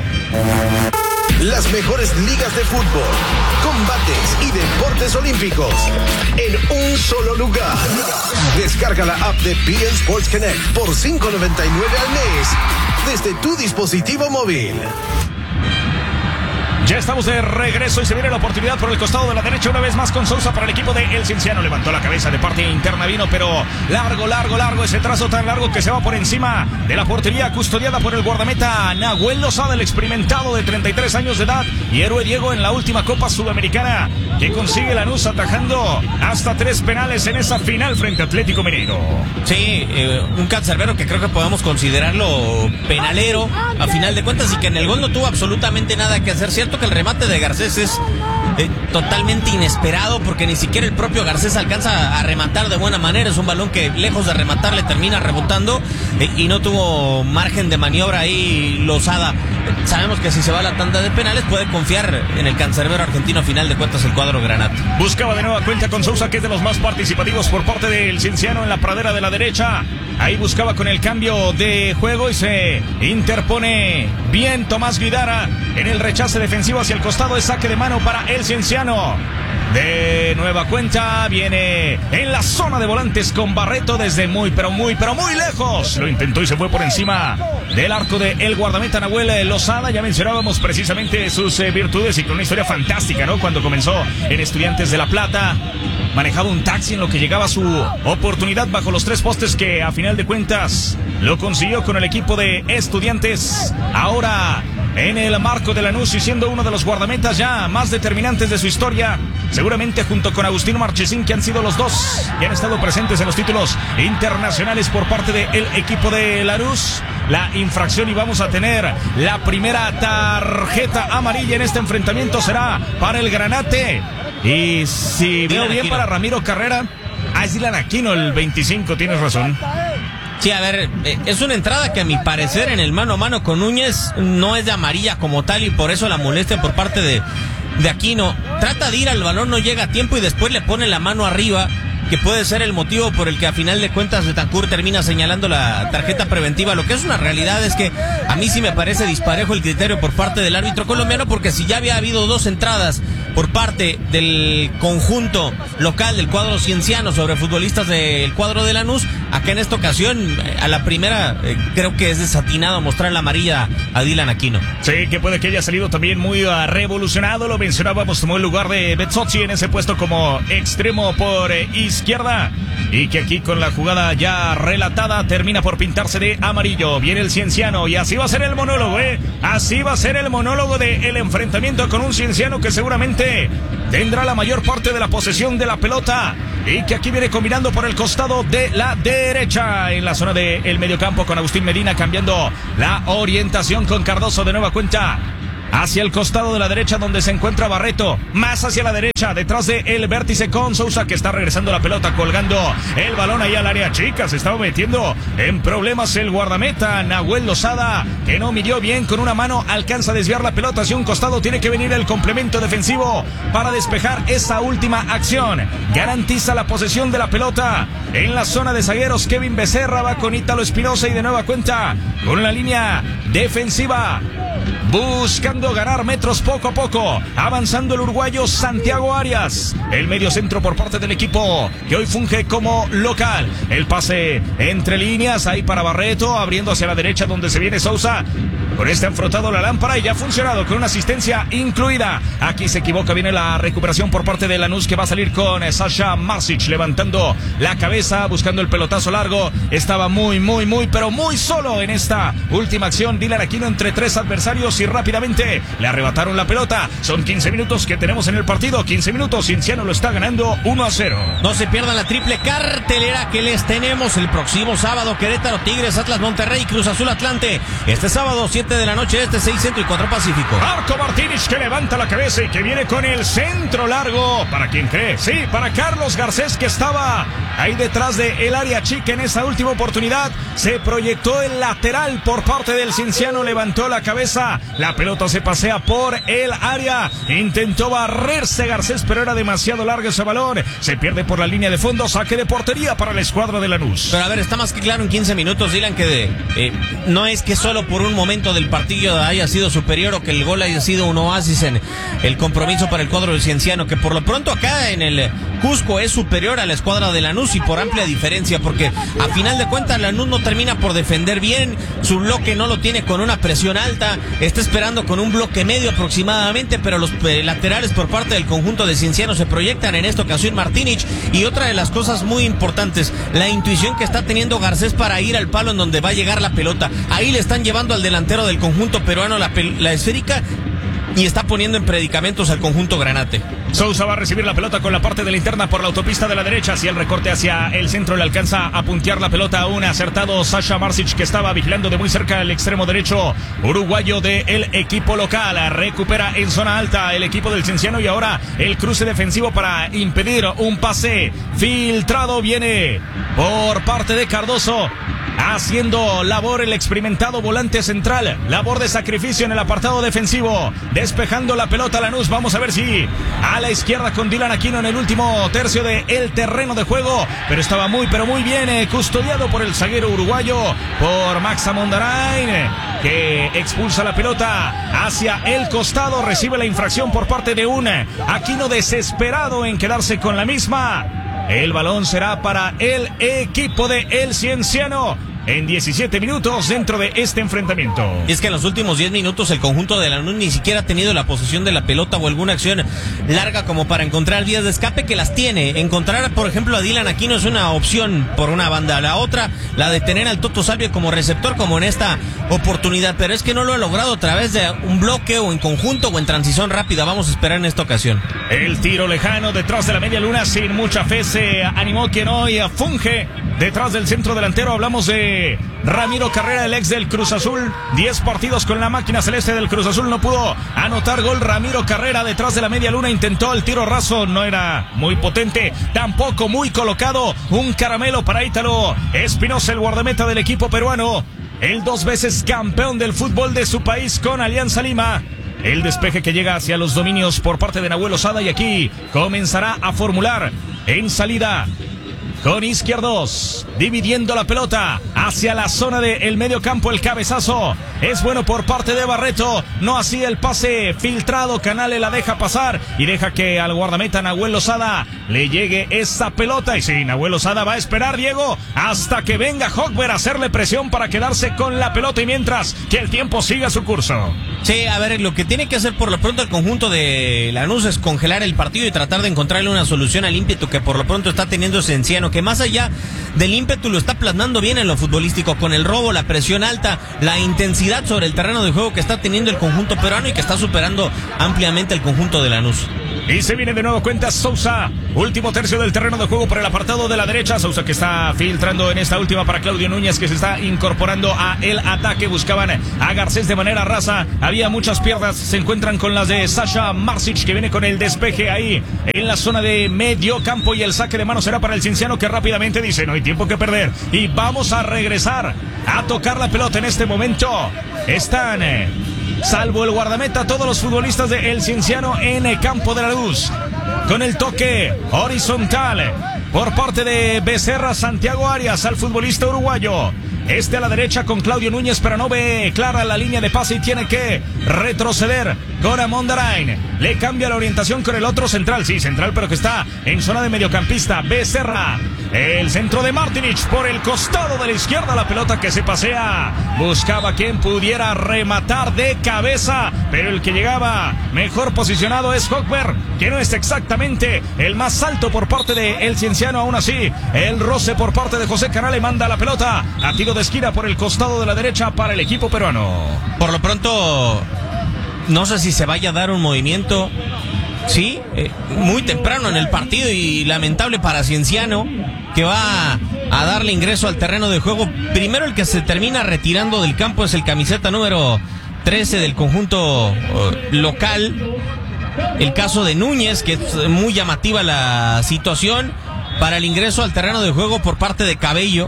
Speaker 16: Las mejores ligas de fútbol, combates y deportes olímpicos en un solo lugar. Descarga la app de beIN Sports Connect por $5.99 al mes desde tu dispositivo móvil.
Speaker 17: Ya estamos de regreso y se viene la oportunidad por el costado de la derecha una vez más con Sousa para el equipo de El Cienciano. Levantó la cabeza de parte interna, vino pero largo ese trazo tan largo que se va por encima de la portería, custodiada por el guardameta Nahuel Lozada, el experimentado de 33 años de edad y héroe Diego en la última Copa Sudamericana, que consigue Lanús atajando hasta 3 penales en esa final frente a Atlético Mineiro.
Speaker 23: Sí, un cancerbero que creo que podemos considerarlo penalero a final de cuentas, y que en el gol no tuvo absolutamente nada que hacer. Cierto que el remate de Garcés es totalmente inesperado, porque ni siquiera el propio Garcés alcanza a rematar de buena manera. Es un balón que lejos de rematar le termina rebotando y no tuvo margen de maniobra ahí Lozada. Sabemos que si se va a la tanda de penales puede confiar en el cancerbero argentino. A final de cuentas el cuadro granate.
Speaker 17: Buscaba de nueva cuenta con Sousa, que es de los más participativos por parte del Cienciano en la pradera de la derecha. Ahí buscaba con el cambio de juego y se interpone bien Tomás Guidara en el rechace defensivo hacia el costado. Es saque de mano para el Cienciano. De nueva cuenta viene en la zona de volantes con Barreto desde muy lejos. Lo intentó y se fue por encima del arco de el guardameta Nahuel Lozada. Ya mencionábamos precisamente sus virtudes y con una historia fantástica, ¿no? Cuando comenzó en Estudiantes de La Plata, manejaba un taxi en lo que llegaba su oportunidad bajo los 3 postes, que a final de cuentas lo consiguió con el equipo de Estudiantes. Ahora en el marco de Lanús y siendo uno de los guardametas ya más determinantes de su historia, seguramente junto con Agustín Marchesín, que han sido los dos que han estado presentes en los títulos internacionales por parte del equipo de Lanús. La infracción, y vamos a tener la primera tarjeta amarilla en este enfrentamiento, será para el Granate. Y si veo bien, para Ramiro Carrera. Es Dylan Aquino, el 25, tienes razón.
Speaker 23: Sí, a ver, es una entrada que a mi parecer en el mano a mano con Núñez no es de amarilla como tal, y por eso la molestia por parte de Aquino. Trata de ir al balón, no llega a tiempo y después le pone la mano arriba que puede ser el motivo por el que a final de cuentas Betancur termina señalando la tarjeta preventiva. Lo que es una realidad es que a mí sí me parece disparejo el criterio por parte del árbitro colombiano, porque si ya había habido 2 entradas por parte del conjunto local del cuadro cienciano sobre futbolistas del cuadro de Lanús, acá en esta ocasión a la primera creo que es desatinado mostrar la amarilla a Dylan Aquino.
Speaker 17: Sí, que puede que haya salido también muy revolucionado, lo mencionábamos, tomó el lugar de Bezzocchi en ese puesto como extremo por izquierda, y que aquí con la jugada ya relatada termina por pintarse de amarillo. Viene el cienciano y así va a ser el monólogo, así va a ser el monólogo del enfrentamiento con un cienciano que seguramente tendrá la mayor parte de la posesión de la pelota y que aquí viene combinando por el costado de la derecha en la zona del mediocampo con Agustín Medina cambiando la orientación con Cardoso de nueva cuenta hacia el costado de la derecha donde se encuentra Barreto, más hacia la derecha, detrás de el vértice con Sousa que está regresando la pelota, colgando el balón ahí al área chica, se estaba metiendo en problemas el guardameta Nahuel Lozada, que no midió bien, con una mano alcanza a desviar la pelota hacia un costado, tiene que venir el complemento defensivo para despejar esa última acción, garantiza la posesión de la pelota en la zona de zagueros. Kevin Becerra va con Ítalo Espinosa y de nueva cuenta con la línea defensiva, buscando ganar metros poco a poco, avanzando el uruguayo Santiago Arias, el mediocentro por parte del equipo que hoy funge como local. El pase entre líneas ahí para Barreto, abriendo hacia la derecha donde se viene Sousa. Con este han frotado la lámpara y ya ha funcionado con una asistencia incluida. Aquí se equivoca, viene la recuperación por parte de Lanús, que va a salir con Sasha Marsic levantando la cabeza, buscando el pelotazo largo. Estaba muy solo en esta última acción Dylan Aquino entre 3 adversarios y rápidamente le arrebataron la pelota. Son 15 minutos que tenemos en el partido, 15 minutos, Cienciano lo está ganando 1-0.
Speaker 23: No se pierdan la triple cartelera que les tenemos el próximo sábado: Querétaro, Tigres, Atlas, Monterrey, Cruz Azul, Atlante. Este sábado 7 de la noche, 6 centro y 4 pacífico.
Speaker 17: Marco Martínez que levanta la cabeza y que viene con el centro largo. ¿Para quién cree? Sí, para Carlos Garcés, que estaba ahí detrás de el área chica en esa última oportunidad. Se proyectó el lateral por parte del Cienciano, levantó la cabeza, la pelota se pasea por el área, intentó barrerse Garcés, pero era demasiado largo ese balón, se pierde por la línea de fondo, saque de portería para la escuadra de Lanús.
Speaker 23: Pero a ver, está más que claro en 15 minutos, Dylan, que no es que solo por un momento del partido haya sido superior o que el gol haya sido un oasis en el compromiso para el cuadro del Cienciano, que por lo pronto acá en el Cusco es superior a la escuadra de Lanús y por amplia diferencia, porque a final de cuentas Lanús no termina por defender bien, su bloque no lo tiene con una presión alta, está esperando con un bloque medio aproximadamente, pero los laterales por parte del conjunto de Cienciano se proyectan, en esta ocasión Martínez. Y otra de las cosas muy importantes, la intuición que está teniendo Garcés para ir al palo en donde va a llegar la pelota. Ahí le están llevando al delantero del conjunto peruano la esférica y está poniendo en predicamentos al conjunto granate.
Speaker 17: Sousa va a recibir la pelota con la parte de la interna por la autopista de la derecha, hacia el recorte hacia el centro, le alcanza a puntear la pelota a un acertado Sasha Marsic, que estaba vigilando de muy cerca el extremo derecho uruguayo del equipo local. Recupera en zona alta el equipo del Cienciano y ahora el cruce defensivo para impedir un pase filtrado viene por parte de Cardoso, haciendo labor el experimentado volante central, labor de sacrificio en el apartado defensivo, despejando la pelota a Lanús. Vamos a ver si a la izquierda con Dylan Aquino en el último tercio del terreno de juego, pero estaba muy bien custodiado por el zaguero uruguayo, por Max Amondarain, que expulsa la pelota hacia el costado, recibe la infracción por parte de un Aquino desesperado en quedarse con la misma. El balón será para el equipo de El Cienciano en 17 minutos dentro de este enfrentamiento.
Speaker 23: Y es que en los últimos 10 minutos el conjunto de Lanús ni siquiera ha tenido la posesión de la pelota o alguna acción larga como para encontrar vías de escape, que las tiene. Encontrar, por ejemplo, a Dylan Aquino es una opción por una banda. La otra, la de tener al Toto Salvio como receptor, como en esta oportunidad. Pero es que no lo ha logrado a través de un bloque o en conjunto o en transición rápida. Vamos a esperar en esta ocasión.
Speaker 17: El tiro lejano detrás de la media luna, sin mucha fe se animó quien hoy funge detrás del centro delantero. Hablamos de Ramiro Carrera, el ex del Cruz Azul. 10 partidos con la máquina celeste del Cruz Azul, no pudo anotar gol. Ramiro Carrera detrás de la media luna intentó el tiro raso, no era muy potente, tampoco muy colocado. Un caramelo para Ítalo Espinosa, el guardameta del equipo peruano, el 2 veces campeón del fútbol de su país con Alianza Lima. El despeje que llega hacia los dominios por parte de Nahuel Lozada, y aquí comenzará a formular en salida con Izquierdos, dividiendo la pelota hacia la zona del medio campo. El cabezazo es bueno por parte de Barreto, no así el pase filtrado. Canales la deja pasar y deja que al guardameta Nahuel Lozada le llegue esa pelota. Y sí, Nahuel Lozada va a esperar, Diego, hasta que venga Hochberg a hacerle presión para quedarse con la pelota y mientras que el tiempo siga su curso.
Speaker 23: Sí, a ver, lo que tiene que hacer por lo pronto el conjunto de Lanús es congelar el partido y tratar de encontrarle una solución al ímpetu que por lo pronto está teniendo Cienciano, que más allá del ímpetu lo está plasmando bien en lo futbolístico, con el robo, la presión alta, la intensidad sobre el terreno de juego que está teniendo el conjunto peruano y que está superando ampliamente el conjunto de Lanús.
Speaker 17: Y se viene de nuevo cuenta Sousa, último tercio del terreno de juego por el apartado de la derecha. Sousa que está filtrando en esta última para Claudio Núñez, que se está incorporando a el ataque. Buscaban a Garcés de manera rasa, había muchas piernas, se encuentran con las de Sasha Marsic, que viene con el despeje ahí en la zona de medio campo, y el saque de mano será para el Cienciano, que rápidamente dice: no hay tiempo que perder y vamos a regresar a tocar la pelota. En este momento están, salvo el guardameta, todos los futbolistas de El Cienciano en el campo de la Luz, con el toque horizontal por parte de Becerra. Santiago Arias al futbolista uruguayo, a la derecha con Claudio Núñez, pero no ve clara la línea de pase y tiene que retroceder con Mondarain. Le cambia la orientación con el otro central, sí, central, pero que está en zona de mediocampista. Becerra, el centro de Martinic por el costado de la izquierda, la pelota que se pasea, buscaba quien pudiera rematar de cabeza, pero el que llegaba mejor posicionado es Hochberg, que no es exactamente el más alto por parte de El Cienciano. Aún así, el roce por parte de José Canales manda la pelota a tiro de esquina por el costado de la derecha para el equipo peruano.
Speaker 23: Por lo pronto, no sé si se vaya a dar un movimiento, sí, muy temprano en el partido, y lamentable para Cienciano, que va a darle ingreso al terreno de juego. Primero el que se termina retirando del campo es el camiseta número 13 del conjunto local. El caso de Núñez, que es muy llamativa la situación para el ingreso al terreno de juego por parte de Cabello.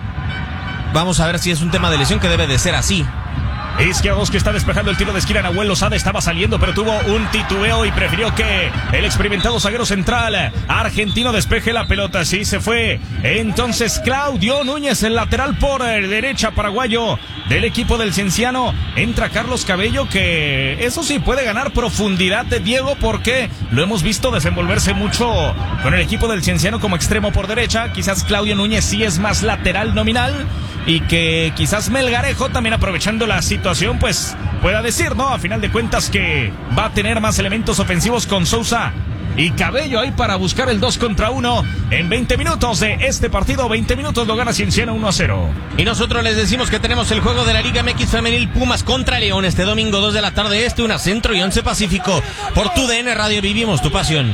Speaker 23: Vamos a ver si es un tema de lesión, que debe de ser así.
Speaker 17: Izquierdos, que está despejando el tiro de esquina. Nahuel Lozada estaba saliendo, pero tuvo un titubeo y prefirió que el experimentado zaguero central argentino despeje la pelota. Sí, se fue entonces Claudio Núñez, el lateral por derecha paraguayo del equipo del Cienciano. Entra Carlos Cabello, que eso sí puede ganar profundidad de Diego, porque lo hemos visto desenvolverse mucho con el equipo del Cienciano como extremo por derecha. Quizás Claudio Núñez sí es más lateral nominal, y que quizás Melgarejo, también aprovechando la situación, pues pueda decir, ¿no? A final de cuentas, que va a tener más elementos ofensivos con Sousa y Cabello ahí para buscar el 2 contra 1 en 20 minutos de este partido. 20 minutos lo gana Cienciano 1-0.
Speaker 23: Y nosotros les decimos que tenemos el juego de la Liga MX Femenil, Pumas contra León, este domingo 2 de la tarde, 1 Centro y 11 Pacífico, por tu DN Radio. Vivimos tu pasión.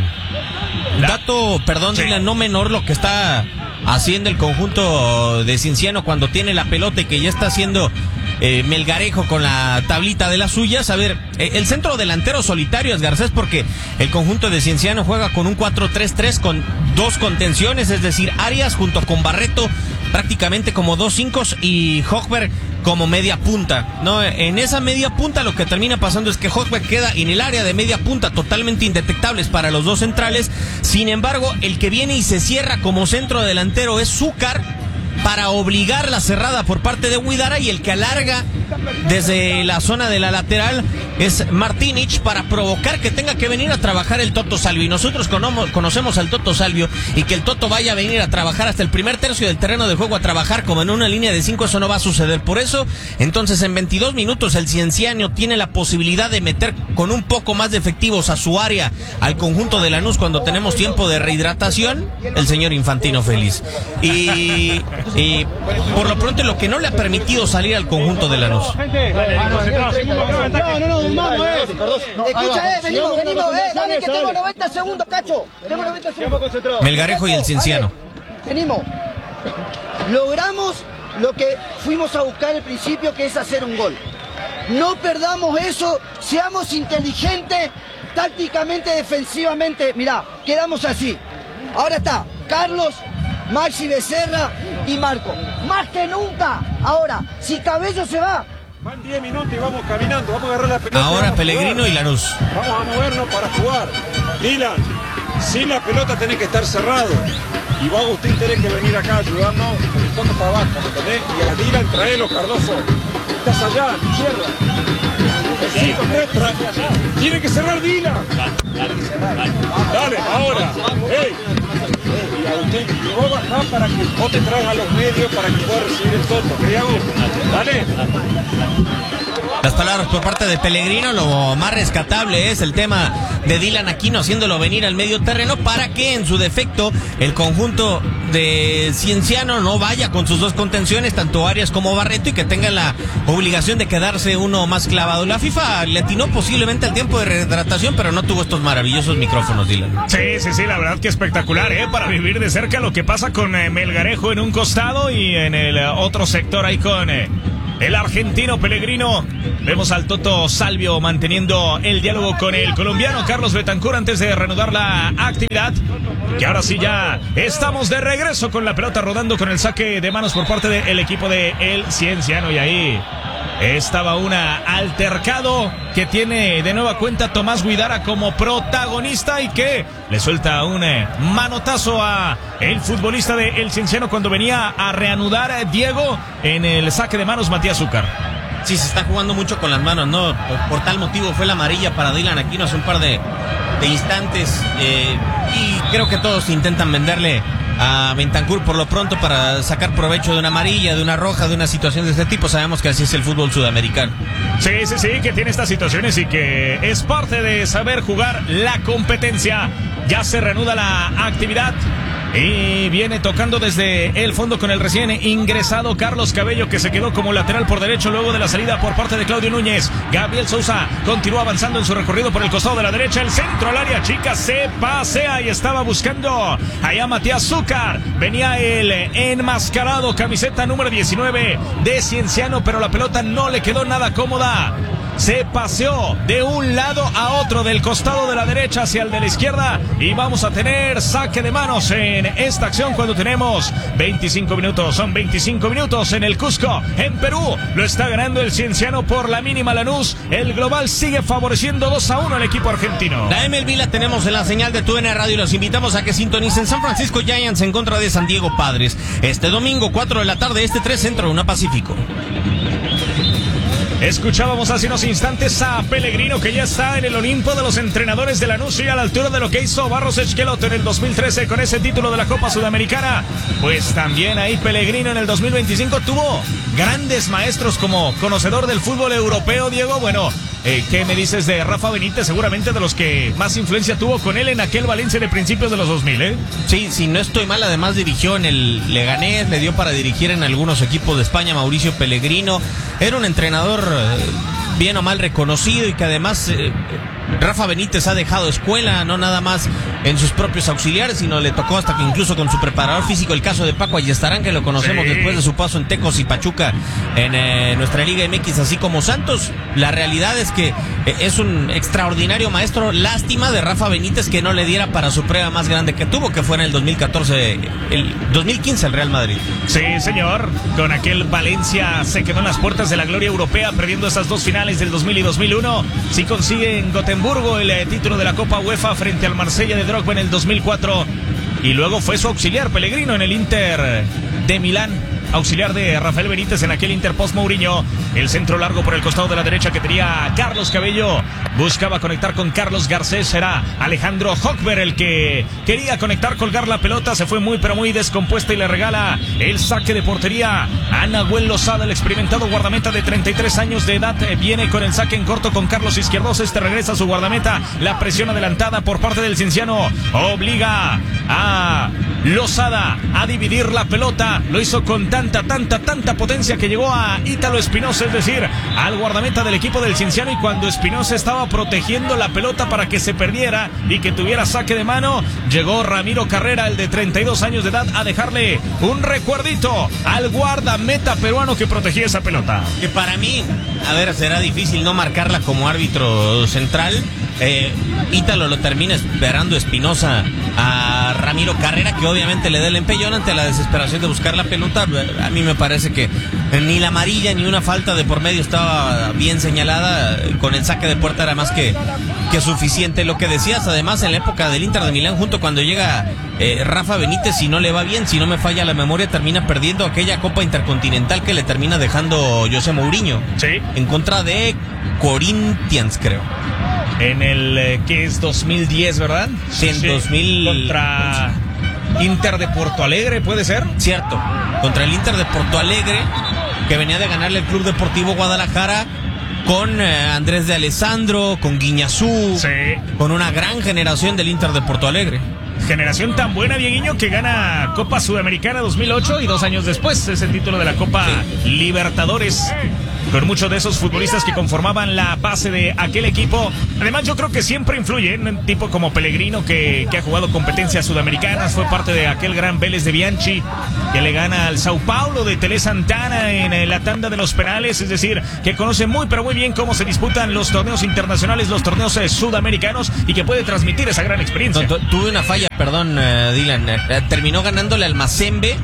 Speaker 23: Dato, perdón, sí, Dylan, no menor lo que está haciendo el conjunto de Cienciano cuando tiene la pelota, y que ya está haciendo Melgarejo con la tablita de las suyas. A ver, el centro delantero solitario es Garcés, porque el conjunto de Cienciano juega con un 4-3-3 con 2 contenciones, es decir, Arias junto con Barreto prácticamente como 2 5 y Hochberg como media punta, ¿no? En esa media punta lo que termina pasando es que Hochberg queda en el área de media punta, totalmente indetectables para los dos centrales. Sin embargo, el que viene y se cierra como centro delantero es Zúcar, para obligar la cerrada por parte de Huidara, y el que alarga desde la zona de la lateral es Martinic, para provocar que tenga que venir a trabajar el Toto Salvio. Y nosotros conocemos al Toto Salvio, y que el Toto vaya a venir a trabajar hasta el primer tercio del terreno de juego, a trabajar como en una línea de 5, eso no va a suceder. Por eso, entonces, en 22 minutos el Cienciano tiene la posibilidad de meter con un poco más de efectivos a su área al conjunto de Lanús cuando tenemos tiempo de rehidratación, el señor Infantino Feliz. Y por lo pronto, lo que no le ha permitido salir al conjunto de Lanús.
Speaker 2: Escucha, venimos, dale, que tengo 90 segundos, cacho. Tengo 90 segundos.
Speaker 23: Melgarejo y el Cienciano.
Speaker 2: Venimos. Logramos lo que fuimos a buscar al principio, que es hacer un gol. No perdamos eso, seamos inteligentes, tácticamente, defensivamente. Mirá, quedamos así. Ahora está Carlos, Maxi Becerra y Marco. Más que nunca. Ahora, si Cabello se va,
Speaker 3: van 10 minutos y vamos caminando, vamos a agarrar la pelota.
Speaker 23: Ahora Pellegrino y Lanús.
Speaker 3: Vamos a movernos para jugar. Dylan, Sin la pelota tenés que estar cerrado. Y vos, Agustín, tenés que venir acá a ayudarnos con el toque para abajo, ¿me entendés? Y a Dylan traelo, Cardoso. Estás allá, a la izquierda. Necesito nuestra. Tiene que cerrar Dylan. Dale, ahora. Hey. Y Agustín, y vos bajás para que vos te traigas a los medios para que puedas recibir el toto. ¿Criago? Dale.
Speaker 23: Las palabras por parte de Pellegrino, lo más rescatable es el tema de Dylan Aquino haciéndolo venir al medio terreno para que en su defecto el conjunto de Cienciano no vaya con sus dos contenciones, tanto Arias como Barreto, y que tenga la obligación de quedarse uno más clavado. La FIFA le atinó posiblemente al tiempo de rehidratación, pero no tuvo estos maravillosos micrófonos, Dylan.
Speaker 17: Sí, la verdad que espectacular, para vivir de cerca lo que pasa con Melgarejo en un costado y en el otro sector ahí con el argentino Pellegrino. Vemos al Toto Salvio manteniendo el diálogo con el colombiano Carlos Betancur antes de reanudar la actividad. Y ahora sí ya estamos de regreso con la pelota rodando con el saque de manos por parte del equipo de El Cienciano. Y ahí estaba un altercado que tiene de nueva cuenta Tomás Guidara como protagonista y que le suelta un manotazo a el futbolista de El Cienciano cuando venía a reanudar Diego en el saque de manos Matías Zúcar.
Speaker 23: Sí, se está jugando mucho con las manos, ¿no? Por tal motivo fue la amarilla para Dylan Aquino hace un par de instantes. Y creo que todos intentan venderle a Bentancur por lo pronto para sacar provecho de una amarilla, de una roja, de una situación de este tipo. Sabemos que así es el fútbol sudamericano.
Speaker 17: Sí, que tiene estas situaciones y que es parte de saber jugar la competencia. Ya se reanuda la actividad. Y viene tocando desde el fondo con el recién ingresado Carlos Cabello, que se quedó como lateral por derecho luego de la salida por parte de Claudio Núñez. Gabriel Sousa continúa avanzando en su recorrido por el costado de la derecha. El centro al área chica se pasea y estaba buscando allá Matías Zúcar. Venía el enmascarado, camiseta número 19 de Cienciano, pero la pelota no le quedó nada cómoda. Se paseó de un lado a otro, del costado de la derecha hacia el de la izquierda, y vamos a tener saque de manos en esta acción cuando tenemos 25 minutos. Son 25 minutos en el Cusco, en Perú. Lo está ganando el Cienciano por la mínima Lanús. El global sigue favoreciendo 2-1 al equipo argentino.
Speaker 23: La MLB la tenemos en la señal de TUDN Radio y los invitamos a que sintonicen San Francisco Giants en contra de San Diego Padres. Este domingo, 4 de la tarde, 3 Centro, 1 Pacífico.
Speaker 17: Escuchábamos hace unos instantes a Pellegrino, que ya está en el Olimpo de los entrenadores de Lanús y a la altura de lo que hizo Barros Esqueloto en el 2013 con ese título de la Copa Sudamericana. Pues también ahí Pellegrino en el 2025 tuvo grandes maestros como conocedor del fútbol europeo, Diego. Bueno, ¿qué me dices de Rafa Benítez? Seguramente de los que más influencia tuvo con él en aquel Valencia de principios de los 2000,
Speaker 23: Sí, si no estoy mal, además dirigió en el Leganés, le dio para dirigir en algunos equipos de España Mauricio Pellegrino. Era un entrenador bien o mal reconocido y que además Rafa Benítez ha dejado escuela, no nada más en sus propios auxiliares, sino le tocó hasta que incluso con su preparador físico, el caso de Paco Ayestarán, que lo conocemos después de su paso en Tecos y Pachuca en nuestra Liga MX, así como Santos. La realidad es que es un extraordinario maestro. Lástima de Rafa Benítez que no le diera para su prueba más grande que tuvo, que fue en el 2015 el Real Madrid.
Speaker 17: Sí, señor, con aquel Valencia se quedó en las puertas de la gloria europea, perdiendo esas dos finales del 2000 y 2001. Sí consigue en Gotemburgo el título de la Copa UEFA frente al Marsella de Drogba en el 2004, y luego fue su auxiliar Pellegrino en el Inter de Milán, auxiliar de Rafael Benítez en aquel Inter post Mourinho. El centro largo por el costado de la derecha que tenía Carlos Cabello, buscaba conectar con Carlos Garcés. Era Alejandro Hochberg el que quería conectar, colgar la pelota, se fue muy pero muy descompuesta y le regala el saque de portería a Nahuel Lozada, el experimentado guardameta de 33 años de edad. Viene con el saque en corto con Carlos Izquierdos. Regresa a su guardameta. La presión adelantada por parte del Cienciano obliga a Lozada a dividir la pelota. Lo hizo con tanta potencia que llegó a Ítalo Espinosa, es decir, al guardameta del equipo del Cienciano, y cuando Espinosa estaba protegiendo la pelota para que se perdiera y que tuviera saque de mano, llegó Ramiro Carrera, el de 32 años de edad, a dejarle un recuerdito al guardameta peruano que protegía esa pelota.
Speaker 23: Que para mí, a ver, será difícil no marcarla como árbitro central. Ítalo lo termina esperando Espinosa a Ramiro Carrera, que obviamente le da el empellón ante la desesperación de buscar la pelota. A mí me parece que ni la amarilla ni una falta de por medio estaba bien señalada. Con el saque de puerta era más que suficiente. Lo que decías, además, en la época del Inter de Milán, junto cuando llega Rafa Benítez, si no le va bien, si no me falla la memoria, termina perdiendo aquella Copa Intercontinental que le termina dejando José Mourinho.
Speaker 17: Sí.
Speaker 23: En contra de Corinthians, creo.
Speaker 17: En el que es 2010, ¿verdad?
Speaker 23: Sí, en 2000.
Speaker 17: Contra Inter de Porto Alegre, ¿puede ser?
Speaker 23: Cierto, contra el Inter de Porto Alegre, que venía de ganarle el Club Deportivo Guadalajara, con Andrés de Alessandro, con Guiñazú,
Speaker 17: sí,
Speaker 23: con una gran generación del Inter de Porto Alegre.
Speaker 17: Generación tan buena, Dieguiño, que gana Copa Sudamericana 2008 y 2 años después es el título de la Copa Libertadores, con muchos de esos futbolistas que conformaban la base de aquel equipo. Además, yo creo que siempre influye en un tipo como Pellegrino, que ha jugado competencias sudamericanas, fue parte de aquel gran Vélez de Bianchi, que le gana al Sao Paulo de Tele Santana en la tanda de los penales, es decir, que conoce muy pero muy bien cómo se disputan los torneos internacionales, los torneos sudamericanos, y que puede transmitir esa gran experiencia.
Speaker 23: Tuve una falla, perdón, Dylan, terminó ganándole al Mazembe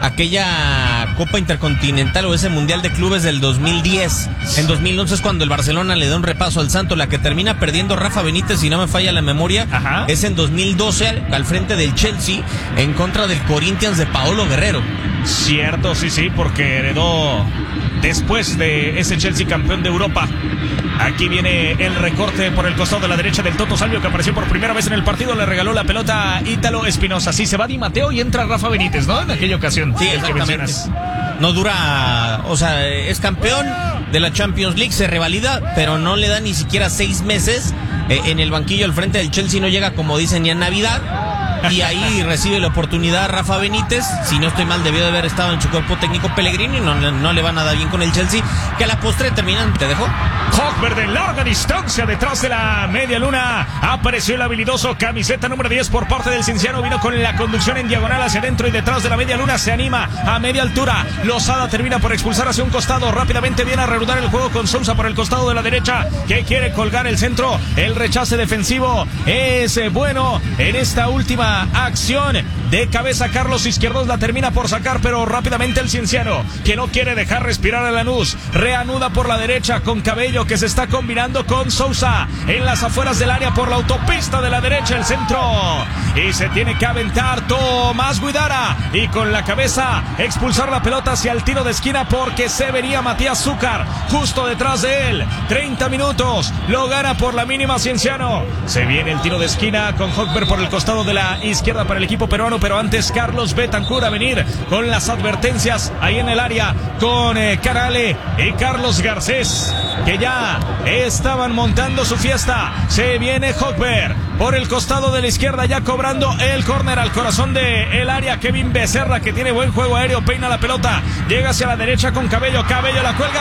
Speaker 23: aquella Copa Intercontinental o ese Mundial de Clubes del 2010. En 2011 es cuando el Barcelona le da un repaso al Santo. La que termina perdiendo Rafa Benítez, si no me falla la memoria, es en 2012 al frente del Chelsea en contra del Corinthians de Paolo Guerrero.
Speaker 17: Cierto, sí, porque heredó después de ese Chelsea campeón de Europa. Aquí viene el recorte por el costado de la derecha del Toto Salvio, que apareció por primera vez en el partido. Le regaló la pelota a Ítalo Espinosa. Sí, se va Di Matteo y entra Rafa Benítez, ¿no? En aquella ocasión.
Speaker 23: Sí, exactamente. No dura, o sea, es campeón de la Champions League, se revalida, pero no le da ni siquiera 6 meses en el banquillo al frente del Chelsea. No llega, como dicen, ni a Navidad. Y ahí recibe la oportunidad Rafa Benítez. Si no estoy mal, debió de haber estado en su cuerpo técnico Pellegrini. No le va nada bien con el Chelsea, que a la postre terminan. ¿Te dejó?
Speaker 17: Hogberg de larga distancia detrás de la media luna. Apareció el habilidoso camiseta número 10 por parte del Cienciano. Vino con la conducción en diagonal hacia adentro y detrás de la media luna se anima a media altura. Lozada termina por expulsar hacia un costado. Rápidamente viene a reanudar el juego con Sousa por el costado de la derecha, que quiere colgar el centro. El rechace defensivo es bueno en esta última acción. De cabeza Carlos Izquierdos la termina por sacar, pero rápidamente el Cienciano, que no quiere dejar respirar a Lanús, reanuda por la derecha con Cabello, que se está combinando con Sousa en las afueras del área por la autopista de la derecha, el centro, y se tiene que aventar Tomás Guidara y con la cabeza expulsar la pelota hacia el tiro de esquina, porque se venía Matías Zúcar justo detrás de él. 30 minutos, lo gana por la mínima Cienciano. Se viene el tiro de esquina con Hogberg por el costado de la izquierda para el equipo peruano, pero antes Carlos Betancur a venir con las advertencias ahí en el área con Carale y Carlos Garcés, que ya estaban montando su fiesta. Se viene Hogberg por el costado de la izquierda, ya cobrando el córner al corazón del área. Kevin Becerra, que tiene buen juego aéreo, peina la pelota, llega hacia la derecha con Cabello la cuelga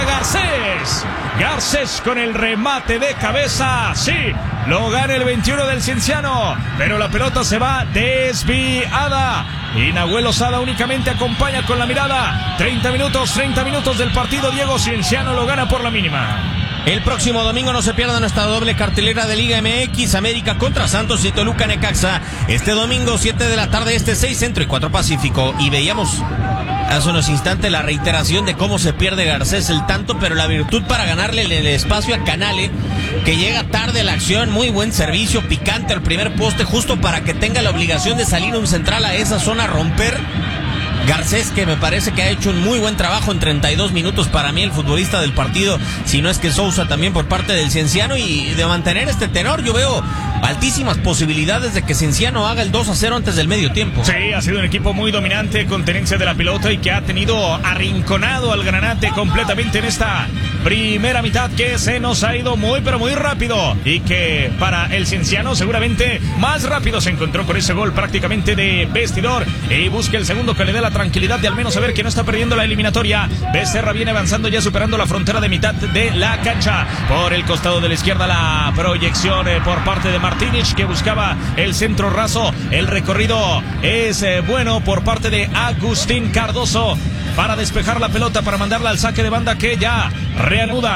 Speaker 17: Garcés con el remate de cabeza. Sí, lo gana el 21 del Cienciano, pero la pelota se va desviada y Nahuel Lozada únicamente acompaña con la mirada. 30 minutos del partido. Diego, Cienciano lo gana por la mínima.
Speaker 23: El próximo domingo no se pierdan nuestra doble cartelera de Liga MX, América contra Santos y Toluca Necaxa. Este domingo 7 de la tarde, 6 Centro y 4 Pacífico. Y veíamos hace unos instantes la reiteración de cómo se pierde Garcés el tanto, pero la virtud para ganarle el espacio a Canale, que llega tarde a la acción. Muy buen servicio, picante al primer poste, justo para que tenga la obligación de salir un central a esa zona a romper. Garcés, que me parece que ha hecho un muy buen trabajo en 32 minutos, para mí el futbolista del partido, si no es que Sousa también por parte del Cienciano, y de mantener este tenor yo veo altísimas posibilidades de que Cienciano haga el 2-0 antes del medio tiempo.
Speaker 17: Sí, ha sido un equipo muy dominante con tenencia de la pelota y que ha tenido arrinconado al Granate completamente en esta primera mitad, que se nos ha ido muy pero muy rápido, y que para el Cienciano seguramente más rápido se encontró con ese gol prácticamente de vestidor y busca el segundo que le dé la tranquilidad de al menos saber que no está perdiendo la eliminatoria. Becerra viene avanzando ya, superando la frontera de mitad de la cancha. Por el costado de la izquierda la proyección por parte de Martínez, que buscaba el centro raso. El recorrido es bueno por parte de Agustín Cardoso para despejar la pelota, para mandarla al saque de banda, que ya reanuda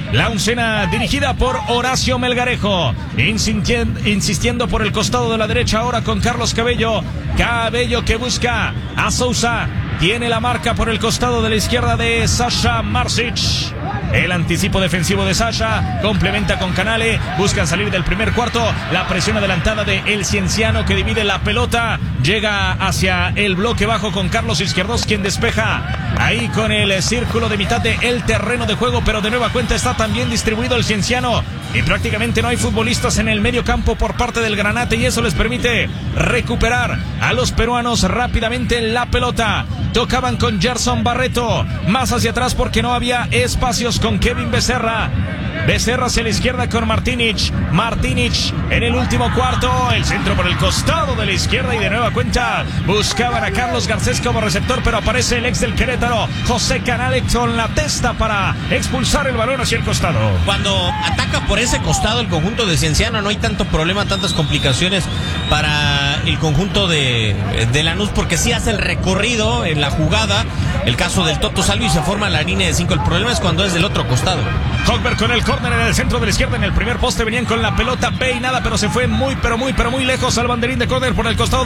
Speaker 17: La oncena dirigida por Horacio Melgarejo. Insistiendo por el costado de la derecha ahora con Carlos Cabello. Cabello que busca a Sousa. Tiene la marca por el costado de la izquierda de Sasha Marsic. El anticipo defensivo de Sasha complementa con Canale. Buscan salir del primer cuarto. La presión adelantada de El Cienciano que divide la pelota. Llega hacia el bloque bajo con Carlos Izquierdos, quien despeja ahí con el círculo de mitad del terreno de juego. Pero de nueva cuenta está también distribuido El Cienciano. Y prácticamente no hay futbolistas en el medio campo por parte del Granate. Y eso les permite recuperar a los peruanos rápidamente la pelota. Tocaban con Gerson Barreto. Más hacia atrás porque no había espacios con Kevin Becerra. Becerra hacia la izquierda con Martinic. Martinic en el último cuarto. El centro por el costado de la izquierda y de nueva cuenta buscaban a Carlos Garcés como receptor, pero aparece el ex del Querétaro, José Canale, con la testa para expulsar el balón hacia el costado.
Speaker 23: Cuando ataca por ese costado el conjunto de Cienciano no hay tanto problema, tantas complicaciones para el conjunto de Lanús, porque sí hace el recorrido en la jugada. El caso del Toto Salvio y se forma la línea de 5. El problema es cuando es del otro costado.
Speaker 17: Hogberg con el córner en el centro de la izquierda. En el primer poste venían con la pelota peinada, pero se fue muy lejos al banderín de córner por el costado